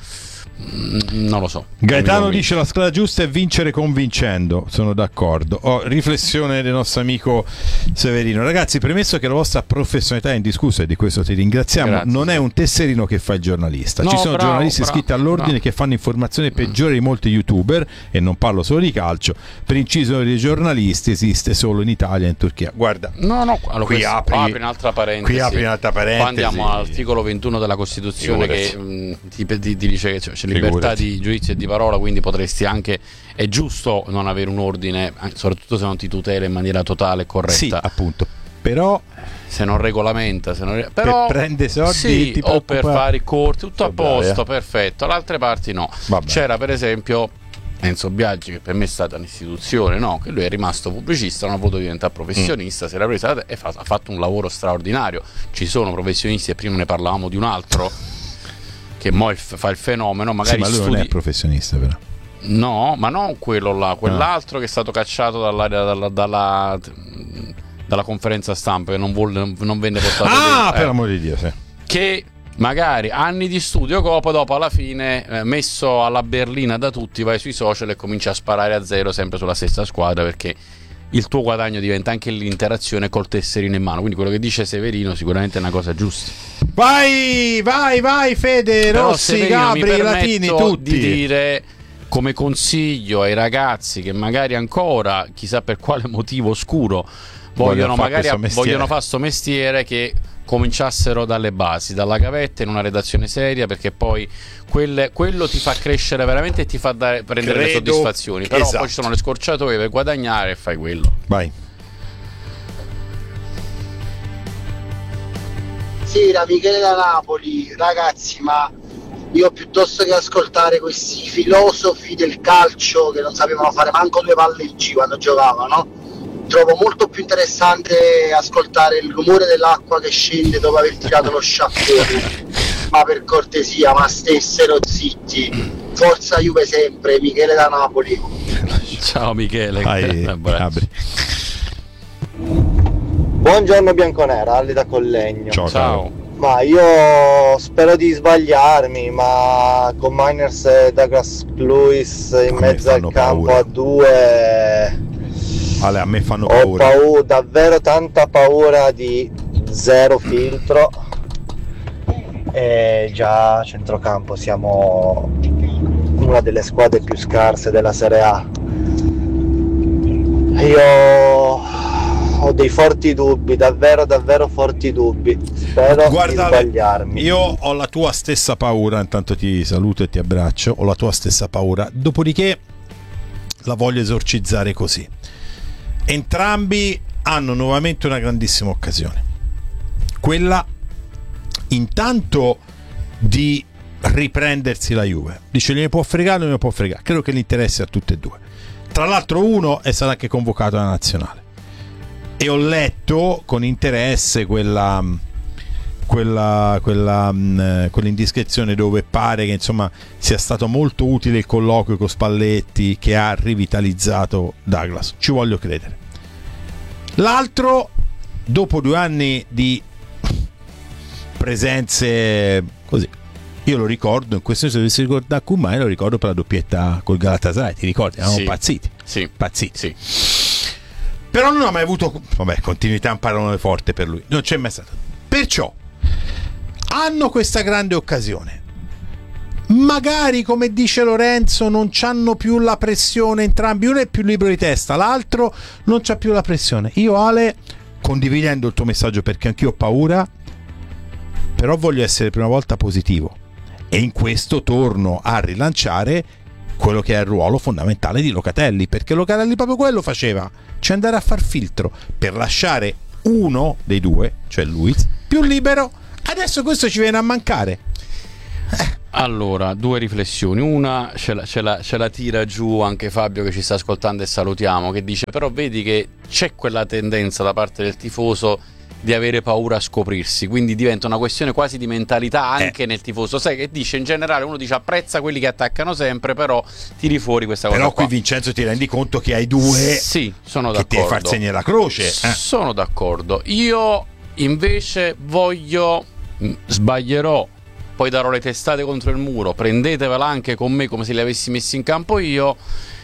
non lo so. Gaetano dice la strada giusta è vincere convincendo, sono d'accordo. Oh, riflessione del nostro amico Severino. Ragazzi, premesso che la vostra professionalità è indiscussa e di questo ti ringraziamo, Grazie. Non è un tesserino che fa il giornalista. No, ci sono bravo, giornalisti bravo, iscritti all'ordine bravo. che fanno informazioni peggiori di molti youtuber, e non parlo solo di calcio. Per inciso dei giornalisti esiste solo in Italia e in Turchia. Guarda, no no allora, qui questo, apri, apri un'altra parentesi. Qui apri un'altra parentesi. Qua andiamo all'articolo ventuno della Costituzione che mh, ti, ti, ti dice che c'è, c'è libertà di giudizio e di parola, quindi potresti anche, è giusto non avere un ordine, soprattutto se non ti tutela in maniera totale e corretta. Sì, appunto. Però se non regolamenta, se non, però, per prendere soldi sì, ti o per preoccupa... fare i corti, tutto a posto, eh. perfetto. Le altre parti no. Vabbè. C'era per esempio Enzo Biaggi, che per me è stata un'istituzione, no? Che lui è rimasto pubblicista, non ha voluto diventare professionista, mm. si era presa e fa, ha fatto un lavoro straordinario. Ci sono professionisti, e prima ne parlavamo di un altro che mo fa il fenomeno, magari sì, ma lui studi... non è professionista però. No, ma non quello là, quell'altro ah. che è stato cacciato dall'area, dalla, dalla, dalla conferenza stampa, che non, volle, non venne portato ah, lì. per eh, amore di Dio, sì. Che magari anni di studio copo, dopo alla fine eh, messo alla berlina da tutti, vai sui social e cominci a sparare a zero sempre sulla stessa squadra, perché il tuo guadagno diventa anche l'interazione col tesserino in mano. Quindi quello che dice Severino sicuramente è una cosa giusta. Vai, vai, vai Fede, però Rossi, Severino, Gabri, Latini, tutti. Di dire come consiglio ai ragazzi che magari ancora, chissà per quale motivo oscuro, vogliono magari a, vogliono fare sto mestiere, che cominciassero dalle basi, dalla gavetta, in una redazione seria, perché poi quelle, quello ti fa crescere veramente e ti fa dare, prendere Credo, le soddisfazioni. Però esatto. Poi ci sono le scorciatoie per guadagnare e fai quello. Vai. Sì, da Michele da Napoli. Ragazzi, ma io piuttosto che ascoltare questi filosofi del calcio che non sapevano fare manco due palleggi quando giocavano, trovo molto più interessante ascoltare il rumore dell'acqua che scende dopo aver tirato lo sciacquone. Ma per cortesia, ma stessero zitti. Forza Juve sempre. Michele da Napoli. Ciao Michele. Vai, Gabri. Buongiorno Bianconera, Ali da Collegno. Ciao, ciao. Ma io spero di sbagliarmi, ma con Miners e Douglas Lewis in Come mezzo al campo paura. a due, Ale, a me fanno ho paura. paura, davvero tanta paura di zero filtro. E già a centrocampo siamo una delle squadre più scarse della Serie A. Io ho dei forti dubbi, davvero davvero forti dubbi. Spero Guarda, di sbagliarmi. Io ho la tua stessa paura, intanto ti saluto e ti abbraccio, ho la tua stessa paura, dopodiché la voglio esorcizzare così. Entrambi hanno nuovamente una grandissima occasione, quella intanto di riprendersi la Juve. Dice ne può fregare, non ne può fregare, credo che l'interesse a tutte e due. Tra l'altro uno è stato anche convocato alla nazionale e ho letto con interesse quella quella, quella, mh, quell'indiscrezione dove pare che insomma sia stato molto utile il colloquio con Spalletti che ha rivitalizzato Douglas. Ci voglio credere. L'altro, dopo due anni di presenze così, io lo ricordo, in questo senso se si ricorda Kumai, lo ricordo per la doppietta col Galatasaray, ti ricordi? Eravamo sì. pazziti, sì. pazziti. Sì. Però non ha mai avuto, vabbè, continuità è un parolone forte per lui, non c'è mai stato. Perciò hanno questa grande occasione. Magari, come dice Lorenzo, non c'hanno più la pressione entrambi, uno è più libero di testa, l'altro non c'ha più la pressione. Io, Ale, condividendo il tuo messaggio, perché anch'io ho paura, però voglio essere per una volta positivo. E in questo torno a rilanciare quello che è il ruolo fondamentale di Locatelli, perché Locatelli proprio quello faceva, cioè andare a far filtro per lasciare uno dei due, cioè Luiz, più libero. Adesso questo ci viene a mancare. Eh. Allora, due riflessioni. Una ce la, ce, la, ce la tira giù anche Fabio che ci sta ascoltando e salutiamo, che dice però vedi che c'è quella tendenza da parte del tifoso di avere paura a scoprirsi, quindi diventa una questione quasi di mentalità anche eh. nel tifoso, sai che dice in generale, uno dice apprezza quelli che attaccano sempre, però tiri fuori questa cosa però qua. Qui Vincenzo ti rendi conto che hai due sì, sono che d'accordo, ti far segno la croce. eh. Sono d'accordo. Io invece voglio, sbaglierò, poi darò le testate contro il muro, prendetevela anche con me come se le avessi messi in campo io.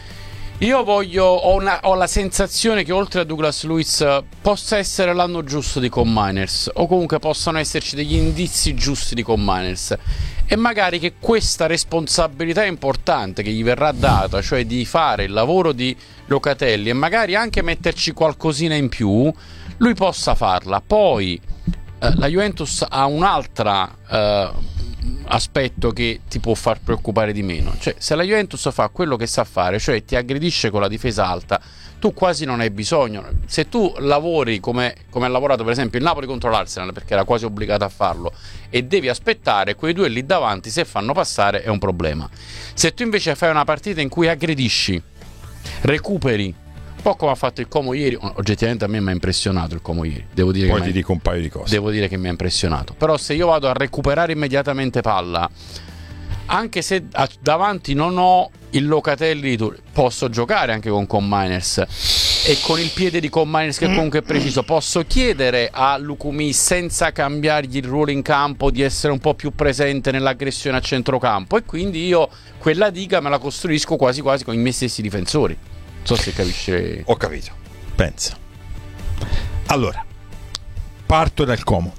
Io voglio, ho, una, ho la sensazione che oltre a Douglas Luiz possa essere l'anno giusto di Con Miners, o comunque possano esserci degli indizi giusti di Con Miners, e magari che questa responsabilità importante che gli verrà data, cioè di fare il lavoro di Locatelli e magari anche metterci qualcosina in più, lui possa farla. Poi eh, la Juventus ha un'altra eh, aspetto che ti può far preoccupare di meno, cioè se la Juventus fa quello che sa fare, cioè ti aggredisce con la difesa alta, tu quasi non hai bisogno. Se tu lavori come, come ha lavorato per esempio il Napoli contro l'Arsenal, perché era quasi obbligato a farlo, e devi aspettare, quei due lì davanti se fanno passare è un problema. Se tu invece fai una partita in cui aggredisci, recuperi, un po' come ha fatto il Como ieri, oggettivamente a me mi ha impressionato il Como ieri, devo dire. Poi che ti dico un paio di cose. Devo dire che mi ha impressionato. Però se io vado a recuperare immediatamente palla, anche se davanti non ho il Locatelli, posso giocare anche con Con Miners, e con il piede di Con Miners che comunque è preciso, posso chiedere a Lukumi, senza cambiargli il ruolo in campo, di essere un po' più presente nell'aggressione a centrocampo, e quindi io quella diga me la costruisco quasi quasi con i miei stessi difensori. Non so se capisce. Ho capito. Pensa. Allora, parto dal Como.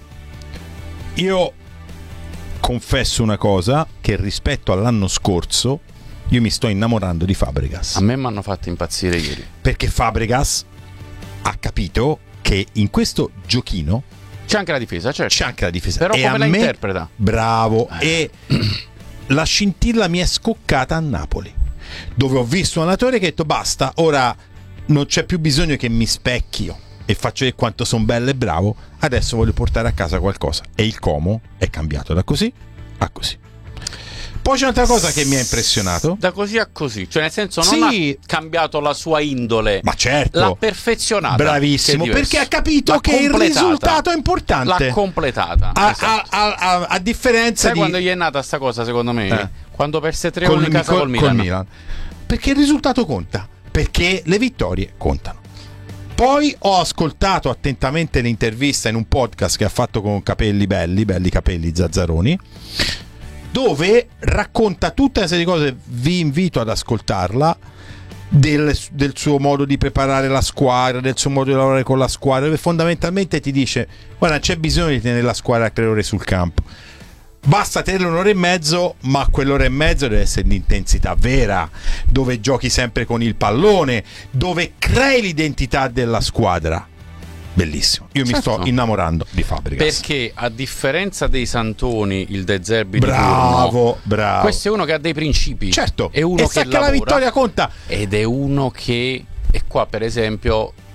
Io confesso una cosa, che rispetto all'anno scorso io mi sto innamorando di Fabregas. A me mi hanno fatto impazzire ieri, perché Fabregas ha capito che in questo giochino c'è anche la difesa, certo. C'è anche la difesa. Però e come a la me, interpreta? Bravo. Eh. E la scintilla mi è scoccata a Napoli, dove ho visto un allenatore che ha detto basta, ora non c'è più bisogno che mi specchio e faccio vedere quanto sono bello e bravo, adesso voglio portare a casa qualcosa. E il Como è cambiato da così a così. Poi c'è un'altra cosa che mi ha impressionato. Da così a così, cioè nel senso non sì, ha cambiato la sua indole, ma certo, l'ha perfezionata. Bravissimo, perché ha capito l'ha che il risultato è importante. L'ha completata. A, esatto. a, a, a, a differenza Sai di... quando gli è nata sta cosa secondo me? Eh. Quando perse tre uno in casa col, col, Milan. col Milan. Perché il risultato conta, perché le vittorie contano. Poi ho ascoltato attentamente l'intervista in un podcast che ha fatto con Capelli Belli, Belli Capelli Zazzaroni, dove racconta tutta una serie di cose. Vi invito ad ascoltarla, del, del suo modo di preparare la squadra, del suo modo di lavorare con la squadra, dove fondamentalmente ti dice guarda, c'è bisogno di tenere la squadra a tre ore sul campo, basta tenere un'ora e mezzo, ma quell'ora e mezzo deve essere l'intensità vera, dove giochi sempre con il pallone, dove crei l'identità della squadra. Bellissimo, io certo. mi sto innamorando di Fabregas, perché a differenza dei Santoni, il De Zerbi bravo, di turno, bravo, questo è uno che ha dei principi, certo, è uno e che sa che lavora, la vittoria conta, ed è uno che, e qua per esempio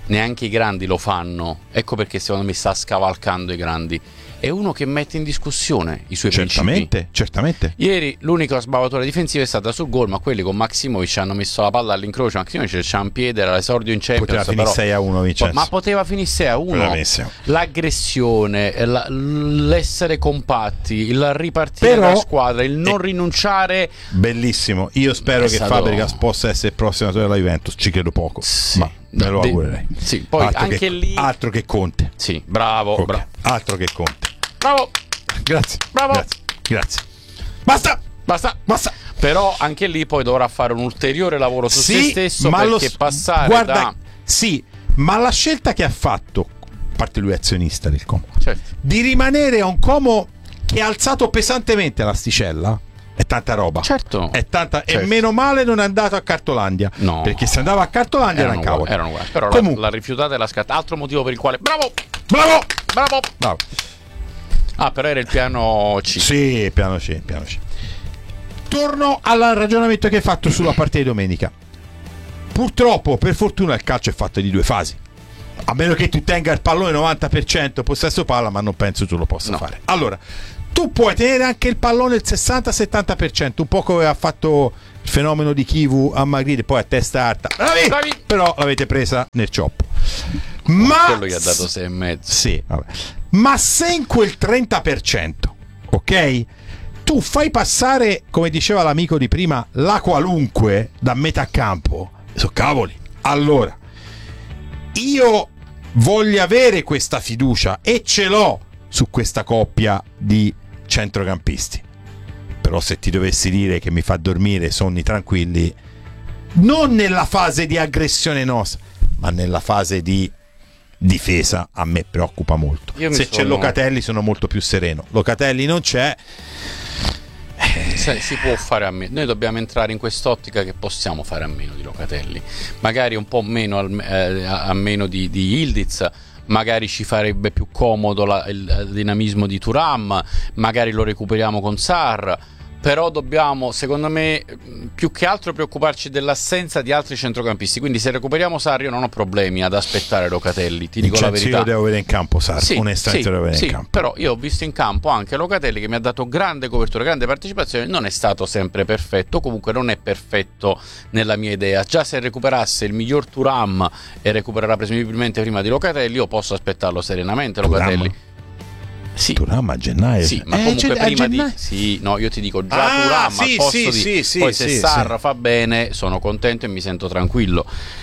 neanche i grandi lo fanno. Ecco perché secondo me sta scavalcando i grandi. È uno che mette in discussione i suoi certamente, principi. Certamente. Ieri l'unica sbavatura difensiva è stata sul gol, ma quelli con Maximovic hanno messo la palla all'incrocio. Maximovic c'ha un piede, era l'esordio in Champions. Poteva finire sei a uno, Vincenzo. Ma poteva finire sei a uno. L'aggressione, la, l'essere compatti, il ripartire Però, dalla squadra, il non eh, rinunciare. Bellissimo. Io spero che stato... Fabregas possa essere il prossimo della Juventus. Ci credo poco, sì, ma me lo augurerei. Sì, poi altro anche che, lì altro che Conte. Sì, bravo, okay. bravo. Altro che Conte. Bravo. Grazie. Bravo. Grazie. Grazie. Basta. Basta. Basta. Però anche lì poi dovrà fare un ulteriore lavoro su sì, se stesso, ma perché lo, passare guarda, da... Sì, ma la scelta che ha fatto, a parte lui è azionista del Como, certo, di rimanere a un Como che ha alzato pesantemente l'asticella, è tanta roba. Certo. È tanta, certo. E meno male non è andato a Cartolandia. No. Perché se andava a Cartolandia erano era un cavolo. Erano uguali. Però Comunque, l'ha rifiutata e l'ha scattata. Altro motivo per il quale... Bravo! Bravo! Bravo! Bravo! Ah, però era il piano C. Sì, piano C, piano C. Torno al ragionamento che hai fatto sulla partita di domenica. Purtroppo, per fortuna, il calcio è fatto di due fasi. A meno che tu tenga il pallone novanta per cento possesso palla, ma non penso tu lo possa no. fare. Allora, tu puoi tenere anche il pallone il sessanta settanta per cento, un po' come ha fatto il fenomeno di Chivu a Magritte, poi a testa alta. Bravi! Bravi! Però l'avete presa nel cioppo. Ma quello gli ha dato sei e mezzo. Sì, vabbè. Ma se in quel trenta per cento, ok, tu fai passare, come diceva l'amico di prima, la qualunque da metà campo, so cavoli. Allora, io voglio avere questa fiducia e ce l'ho su questa coppia di centrocampisti. Però se ti dovessi dire che mi fa dormire sonni tranquilli, non nella fase di aggressione nostra, ma nella fase di difesa, a me preoccupa molto. Se sono... c'è Locatelli sono molto più sereno. Locatelli non c'è, eh... si può fare a meno. Noi dobbiamo entrare in quest'ottica che possiamo fare a meno di Locatelli, magari un po' meno al, eh, a meno di, di Yildiz. Magari ci farebbe più comodo la, il, il dinamismo di Thuram, magari lo recuperiamo con Sarr. Però dobbiamo, secondo me, più che altro preoccuparci dell'assenza di altri centrocampisti. Quindi se recuperiamo Sarri io non ho problemi ad aspettare Locatelli, ti dico Vincenzo, la verità. Io lo devo vedere in campo Sarri, sì, onestamente sì, lo devo vedere sì, in campo. Però io ho visto in campo anche Locatelli che mi ha dato grande copertura, grande partecipazione. Non è stato sempre perfetto, comunque non è perfetto nella mia idea. Già se recuperasse il miglior Thuram e recupererà presumibilmente prima di Locatelli, io posso aspettarlo serenamente Locatelli. Thuram. Sì. Thuram a gennaio. Sì, ma eh, comunque gen- prima gennaio. di sì, no, io ti dico già ah, Thuram sì, al posto sì, di sì, sì, poi se sì, Sarr sì. fa bene, sono contento e mi sento tranquillo.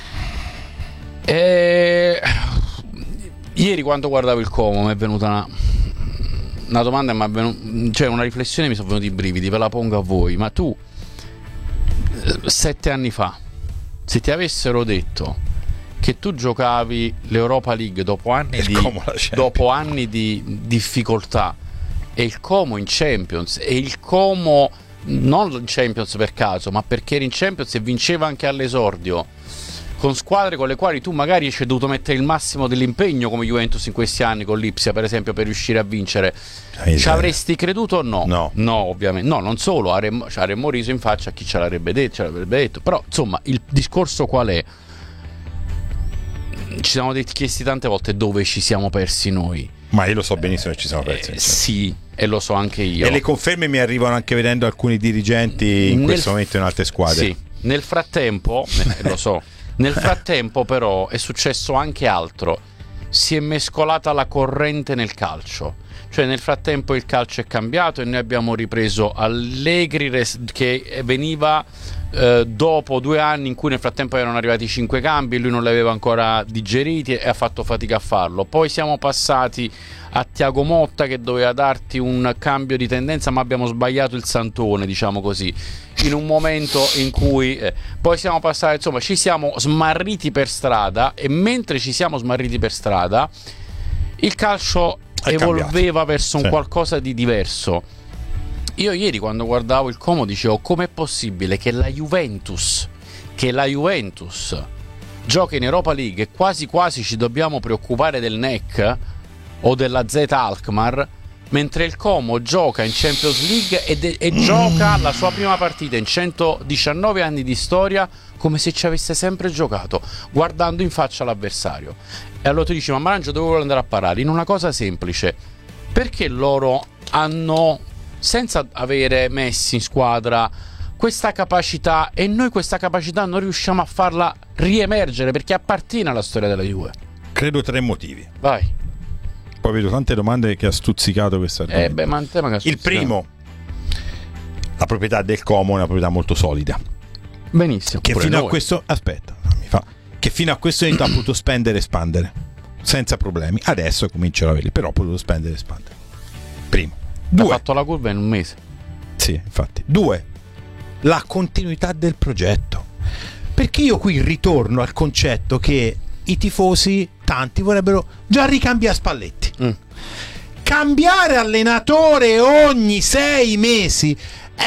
E... ieri quando guardavo il Como mi è venuta una, una domanda, ma venu... cioè una riflessione, mi sono venuti i brividi, ve la pongo a voi. Ma tu sette anni fa, se ti avessero detto che tu giocavi l'Europa League dopo anni di, dopo anni di difficoltà e il Como in Champions, e il Como non in Champions per caso, ma perché era in Champions e vinceva anche all'esordio con squadre con le quali tu magari ci hai dovuto mettere il massimo dell'impegno, come Juventus in questi anni con l'Ipsia per esempio, per riuscire a vincere, ci avresti creduto o no? No, no ovviamente no, non solo avremmo, ci avremmo riso in faccia a chi ce l'avrebbe detto, ce l'avrebbe detto. Però insomma il discorso qual è? Ci siamo chiesti tante volte dove ci siamo persi noi. Ma io lo so benissimo che ci siamo persi. Eh, sì, e lo so anche io. E le conferme mi arrivano anche vedendo alcuni dirigenti in nel, questo momento in altre squadre. Sì, nel frattempo, lo so, nel frattempo però è successo anche altro. Si è mescolata la corrente nel calcio. Cioè nel frattempo il calcio è cambiato e noi abbiamo ripreso Allegri che veniva eh, dopo due anni in cui nel frattempo erano arrivati cinque cambi e lui non li aveva ancora digeriti e ha fatto fatica a farlo. Poi siamo passati a Thiago Motta che doveva darti un cambio di tendenza, ma abbiamo sbagliato il santone, diciamo così, in un momento in cui eh, poi siamo passati, insomma ci siamo smarriti per strada, e mentre ci siamo smarriti per strada il calcio è evolveva cambiato verso un sì. qualcosa di diverso. Io ieri quando guardavo il Como dicevo: com'è possibile che la Juventus che la Juventus gioca in Europa League e quasi quasi ci dobbiamo preoccupare del N E C o della Z Alkmaar, mentre il Como gioca in Champions League e, de- e gioca la sua prima partita in centodiciannove anni di storia come se ci avesse sempre giocato, guardando in faccia l'avversario. E allora tu dici: ma Marangia dove vuole andare a parare? In una cosa semplice: perché loro hanno, senza avere Messi in squadra, questa capacità e noi questa capacità non riusciamo a farla riemergere, perché appartiene alla storia della Juve? Credo tre motivi. Vai. Poi vedo tante domande che ha stuzzicato questa eh beh, ma te magari Il primo, la proprietà del Como è una proprietà molto solida. Benissimo. Che fino noi. a questo aspetta, mi fa che fino a questo momento ha potuto spendere e espandere senza problemi. Adesso cominciano a averli, però ha potuto spendere e espandere. Primo. Due. Ha fatto la curva in un mese. Sì, infatti. Due. La continuità del progetto. Perché io qui ritorno al concetto che i tifosi, tanti, vorrebbero già ricambiare Spalletti. Mm. Cambiare allenatore ogni sei mesi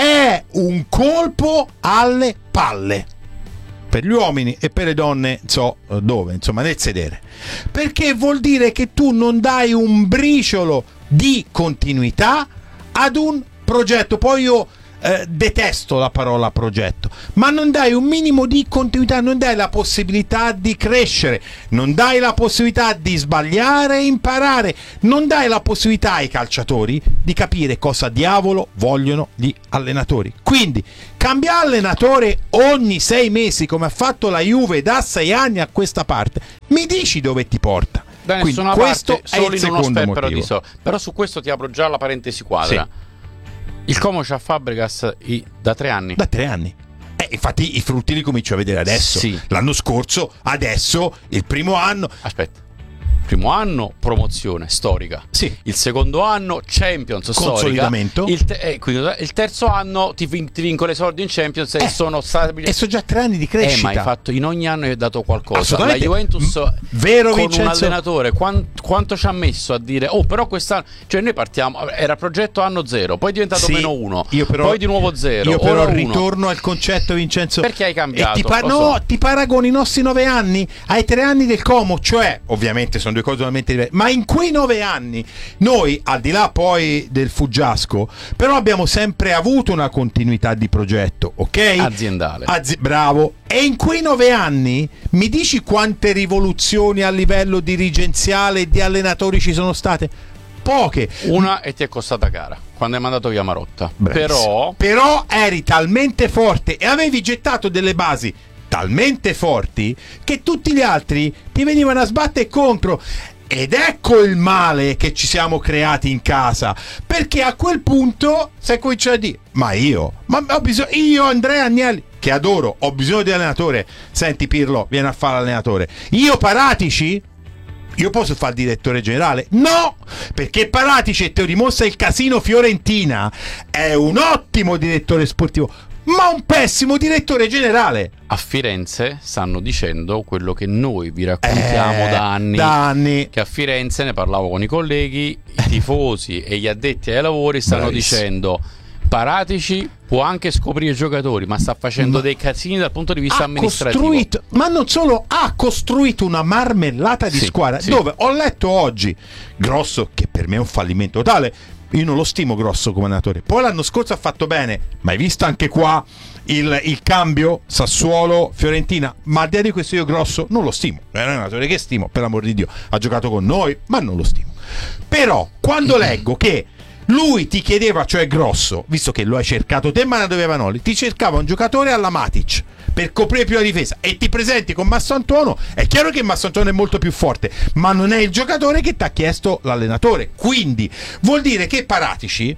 è un colpo alle palle. Per gli uomini e per le donne, so dove, insomma, nel sedere. Perché vuol dire che tu non dai un briciolo di continuità ad un progetto. Poi io eh, detesto la parola progetto, ma non dai un minimo di continuità, non dai la possibilità di crescere, non dai la possibilità di sbagliare e imparare, non dai la possibilità ai calciatori di capire cosa diavolo vogliono gli allenatori. Quindi cambiare allenatore ogni sei mesi, come ha fatto la Juve da sei anni a questa parte, mi dici dove ti porta? Da nessuna questo parte, è solo il in uno secondo sperpero motivo. di so. Però su questo ti apro già la parentesi quadra. Sì. Il Como c'ha Fabregas i, da tre anni. Da tre anni. Eh, infatti i frutti li comincio a vedere adesso. Sì. L'anno scorso, adesso, il primo anno. Aspetta. Primo anno promozione storica. Sì. Il secondo anno Champions Consolidamento. storica. Il, te- eh, quindi, il terzo anno ti, vin- ti vinco le soldi in Champions e Eh, sono stati. E sono già tre anni di crescita. Eh, ma hai fatto in ogni anno hai dato qualcosa. La Assolutamente. Juventus M- vero, con Vincenzo? un allenatore quant- quanto ci ha messo a dire oh però quest'anno, cioè noi partiamo, era progetto anno zero, poi è diventato Sì, meno uno, io però, poi di nuovo zero. Io però ora ritorno uno. al concetto, Vincenzo. Perché hai cambiato? E ti pa- Lo no, so. ti paragoni i nostri nove anni ai tre anni del Como, cioè ovviamente sono due cose totalmente diverse, ma in quei nove anni noi, al di là poi del fuggiasco, però abbiamo sempre avuto una continuità di progetto, ok? Aziendale. Azi- bravo. E in quei nove anni mi dici quante rivoluzioni a livello dirigenziale e di allenatori ci sono state? Poche. Una e ti è costata cara quando hai mandato via Marotta. Bravissimo. Però Però eri talmente forte e avevi gettato delle basi talmente forti che tutti gli altri ti venivano a sbattere contro. Ed ecco il male che ci siamo creati in casa, perché a quel punto sai cominciare a dire ma io ma ho bisogno, io Andrea Agnelli che adoro, ho bisogno di allenatore. Senti Pirlo, vieni a fare l'allenatore. Io Paratici io posso fare il direttore generale? No, perché Paratici, e te lo dimostra il casino Fiorentina, è un ottimo direttore sportivo, ma un pessimo direttore generale. a Firenze stanno dicendo quello che noi vi raccontiamo Eh, da anni, da anni. che a Firenze, ne parlavo con i colleghi, i tifosi e gli addetti ai lavori stanno Bravissimo. dicendo Paratici può anche scoprire i giocatori, ma sta facendo Ma dei casini dal punto di vista ha amministrativo. costruito, ma non solo, ha costruito una marmellata di Sì, squadra sì. dove ho letto oggi Grosso, che per me è un fallimento totale. Io non lo stimo Grosso come allenatore. Poi l'anno scorso ha fatto bene, ma hai visto anche qua il, il cambio Sassuolo Fiorentina? Ma al di là di questo io Grosso non lo stimo, è un allenatore che stimo, per l'amor di Dio, ha giocato con noi, ma non lo stimo. Però quando leggo che lui ti chiedeva, cioè Grosso, visto che lo hai cercato te ma ne doveva Noli, ti cercava un giocatore alla Matic per coprire più la difesa e ti presenti con Massantuono, è chiaro che Massantuono è molto più forte, ma non è il giocatore che ti ha chiesto l'allenatore. Quindi vuol dire che Paratici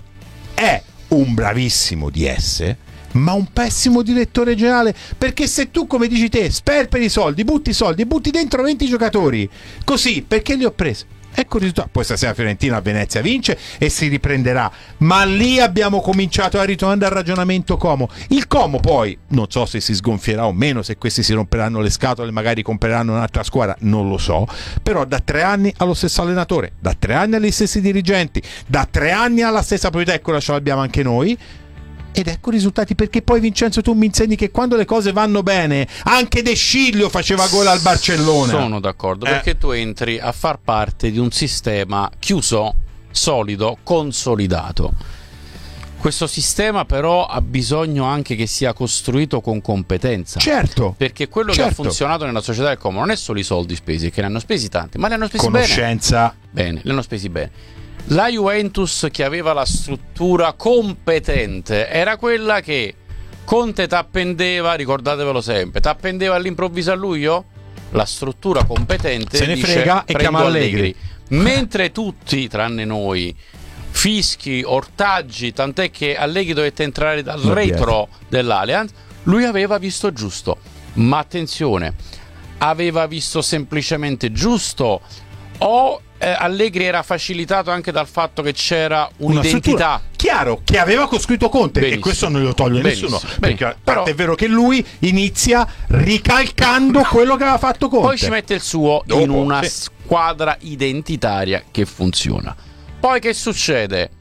è un bravissimo D S, ma un pessimo direttore generale, perché se tu, come dici te, sperperi i soldi, butti i soldi, butti dentro venti giocatori così, perché li ho presi? Ecco il risultato. Poi stasera Fiorentina a Venezia vince e si riprenderà, ma lì abbiamo cominciato a ritornare al ragionamento Como. Il Como poi non so se si sgonfierà o meno, se questi si romperanno le scatole, magari compreranno un'altra squadra, non lo so, però da tre anni allo stesso allenatore, da tre anni agli stessi dirigenti, da tre anni alla stessa proprietà, eccola ce l'abbiamo anche noi. Ed ecco i risultati, perché poi Vincenzo tu mi insegni che quando le cose vanno bene anche De Sciglio faceva gol al Barcellona. Sono d'accordo, Eh. perché tu entri a far parte di un sistema chiuso, solido, consolidato. Questo sistema però ha bisogno anche che sia costruito con competenza. Certo. Perché quello certo. che ha funzionato nella società del Como non è solo i soldi spesi, che ne hanno spesi tanti, ma li hanno spesi Conoscenza. bene. Bene, li hanno spesi bene. La Juventus, che aveva la struttura competente, era quella che Conte t'appendeva, ricordatevelo sempre, t'appendeva all'improvviso a luglio? La struttura competente se ne dice, frega e chiama Allegri. Allegri. Mentre tutti, tranne noi, fischi, ortaggi, tant'è che Allegri dovette entrare dal non retro dell'Allianz, lui aveva visto giusto. Ma attenzione, aveva visto semplicemente giusto o eh, Allegri era facilitato anche dal fatto che c'era un'identità? Chiaro, che aveva costruito Conte. Benissimo. E questo non lo toglie Benissimo. nessuno. Benissimo. Perché però è vero che lui inizia ricalcando quello che aveva fatto Conte. Poi ci mette il suo Dopo, in una sì. squadra identitaria che funziona. Poi che succede?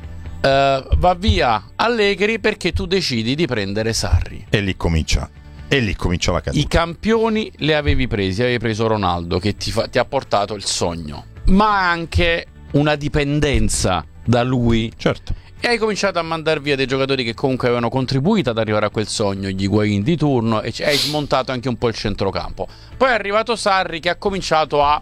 Uh, va via Allegri perché tu decidi di prendere Sarri. E lì comincia. E lì comincia la caduta. I campioni li avevi presi, avevi preso Ronaldo che ti, fa, ti ha portato il sogno, ma anche una dipendenza da lui. Certo. E hai cominciato a mandare via dei giocatori che comunque avevano contribuito ad arrivare a quel sogno, gli Higuaín di turno, e hai smontato anche un po' il centrocampo. Poi è arrivato Sarri che ha cominciato a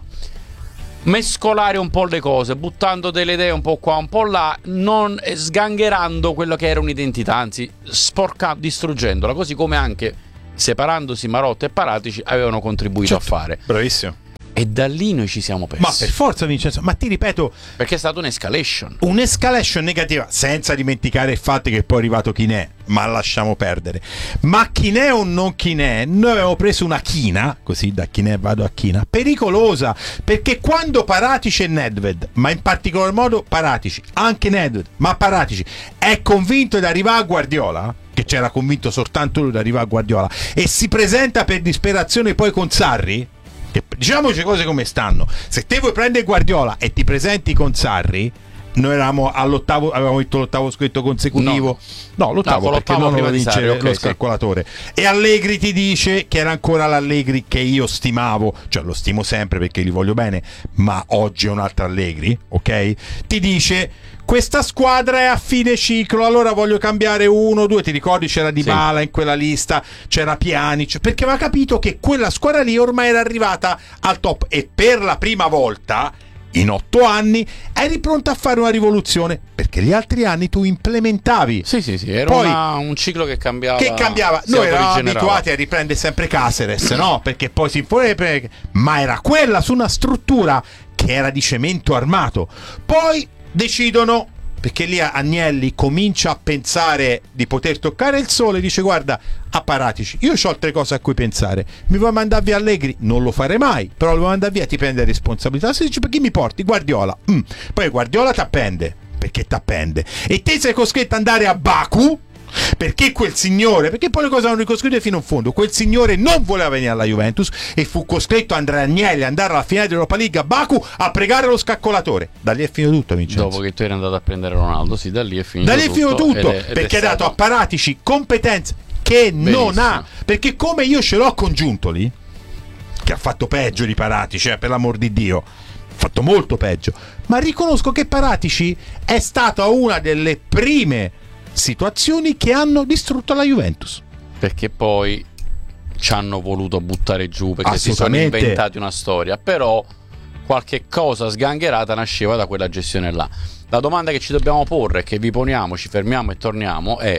mescolare un po' le cose, buttando delle idee un po' qua, un po' là, non sgangherando quello che era un'identità, anzi sporcando, distruggendola, così come anche separandosi Marotta e Paratici avevano contribuito certo, a fare. Bravissimo. E da lì noi ci siamo persi. Ma per forza, Vincenzo, ma ti ripeto, perché è stata un'escalation. Un'escalation negativa, senza dimenticare il fatto che poi è arrivato Chinè, ma lasciamo perdere. Ma Chinè o non Chinè, noi avevamo preso una china, così da Chinè vado a china, pericolosa, perché quando Paratici e Nedved, ma in particolar modo Paratici, anche Nedved, ma Paratici, è convinto di arrivare a Guardiola, che c'era convinto soltanto lui di arrivare a Guardiola, e si presenta per disperazione poi con Sarri, che diciamoci cose come stanno, se te vuoi prendere Guardiola e ti presenti con Sarri, noi eravamo all'ottavo, avevamo detto l'ottavo scritto consecutivo, no, no l'ottavo, no, perché non lo vince Sarri, okay, lo scalcolatore, sì. E Allegri ti dice che era ancora l'Allegri che io stimavo, cioè lo stimo sempre perché li voglio bene, ma oggi è un altro Allegri, ok? Ti dice questa squadra è a fine ciclo, allora voglio cambiare uno, due, ti ricordi c'era Dybala sì. in quella lista, c'era Pjanic, perché aveva capito che quella squadra lì ormai era arrivata al top e per la prima volta in otto anni eri pronto a fare una rivoluzione, perché gli altri anni tu implementavi. Sì, sì, sì, era Poi, una, un ciclo che cambiava. Che cambiava. Noi eravamo abituati a riprendere sempre Caceres, no? Perché poi si impone, ma era quella su una struttura che era di cemento armato. Poi decidono, perché lì Agnelli comincia a pensare di poter toccare il sole, dice guarda, a Paratici, io ho altre cose a cui pensare, mi vuoi mandare via Allegri? Non lo farei mai, però lo vuoi mandare via, ti prende responsabilità. Se dici perché mi porti Guardiola? Mm. Poi Guardiola t'appende, perché t'appende, e te sei costretto ad andare a Baku, perché quel signore, perché poi le cose hanno ricostruite fino in fondo, quel signore non voleva venire alla Juventus e fu costretto Andrea Agnelli ad andare alla finale dell'Europa League a Baku a pregare lo scaccolatore. Da lì è finito tutto, Vincenzo. Dopo che tu eri andato a prendere Ronaldo, sì, da lì è finito da lì è finito tutto, tutto ed è, ed perché ha stato... dato a Paratici competenze che Benissimo. non ha, perché come io ce l'ho con Giuntoli, che ha fatto peggio di Paratici, eh, per l'amor di Dio, ha fatto molto peggio, ma riconosco che Paratici è stata una delle prime situazioni che hanno distrutto la Juventus, perché poi ci hanno voluto buttare giù, perché si sono inventati una storia, però qualche cosa sgangherata nasceva da quella gestione là. La domanda che ci dobbiamo porre, che vi poniamo, ci fermiamo e torniamo, è: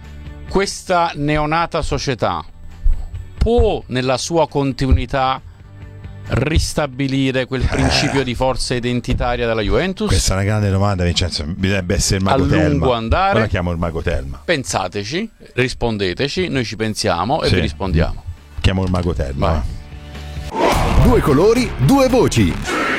questa neonata società può nella sua continuità ristabilire quel principio di forza identitaria della Juventus? Questa è una grande domanda, Vincenzo. Bisognerebbe essere il mago a Telma. lungo andare. Ora chiamo il mago Telma. Pensateci, rispondeteci, noi ci pensiamo e sì. vi rispondiamo. Chiamo il mago Telma. Vai. Due colori, due voci.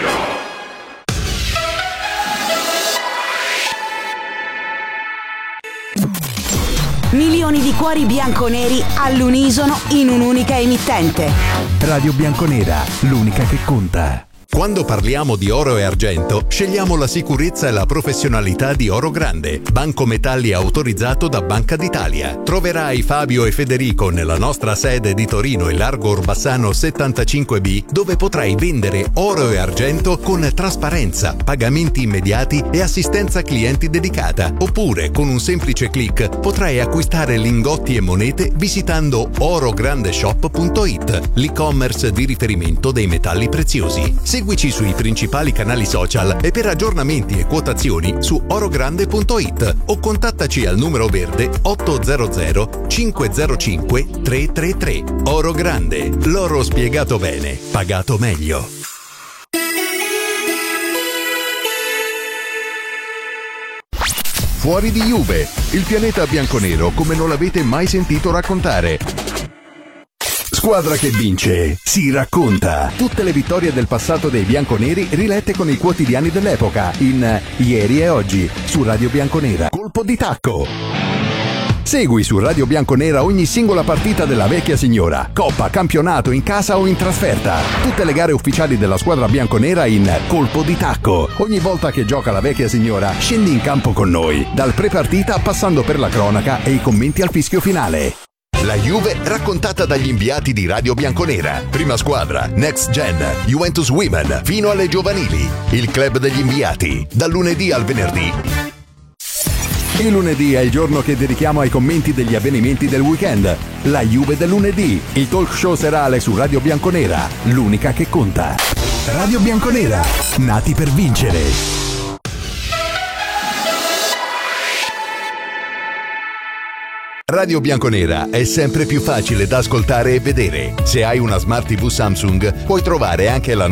Milioni di cuori bianconeri all'unisono in un'unica emittente. Radio Bianconera, l'unica che conta. Quando parliamo di oro e argento, scegliamo la sicurezza e la professionalità di Oro Grande, banco metalli autorizzato da Banca d'Italia. Troverai Fabio e Federico nella nostra sede di Torino e Largo Orbassano settantacinque B, dove potrai vendere oro e argento con trasparenza, pagamenti immediati e assistenza clienti dedicata. Oppure, con un semplice click, potrai acquistare lingotti e monete visitando orograndeshop punto it, l'e-commerce di riferimento dei metalli preziosi. Seguici sui principali canali social e per aggiornamenti e quotazioni su orogrande punto it o contattaci al numero verde ottocento cinquecentocinque trecentotrentatré. Oro Grande, l'oro spiegato bene, pagato meglio. Fuori di Juve, il pianeta bianconero come non l'avete mai sentito raccontare. Squadra che vince, si racconta. Tutte le vittorie del passato dei bianconeri rilette con i quotidiani dell'epoca in Ieri e Oggi su Radio Bianconera. Colpo di tacco. Segui su Radio Bianconera ogni singola partita della vecchia signora, coppa, campionato, in casa o in trasferta. Tutte le gare ufficiali della squadra bianconera in Colpo di tacco. Ogni volta che gioca la vecchia signora, scendi in campo con noi, dal pre-partita passando per la cronaca e i commenti al fischio finale. La Juve raccontata dagli inviati di Radio Bianconera. Prima squadra, Next Gen, Juventus Women, fino alle giovanili. Il club degli inviati, dal lunedì al venerdì. Il lunedì è il giorno che dedichiamo ai commenti degli avvenimenti del weekend. La Juve del lunedì, il talk show serale su Radio Bianconera, l'unica che conta. Radio Bianconera, nati per vincere. Radio Bianconera è sempre più facile da ascoltare e vedere. Se hai una Smart tivù Samsung, puoi trovare anche la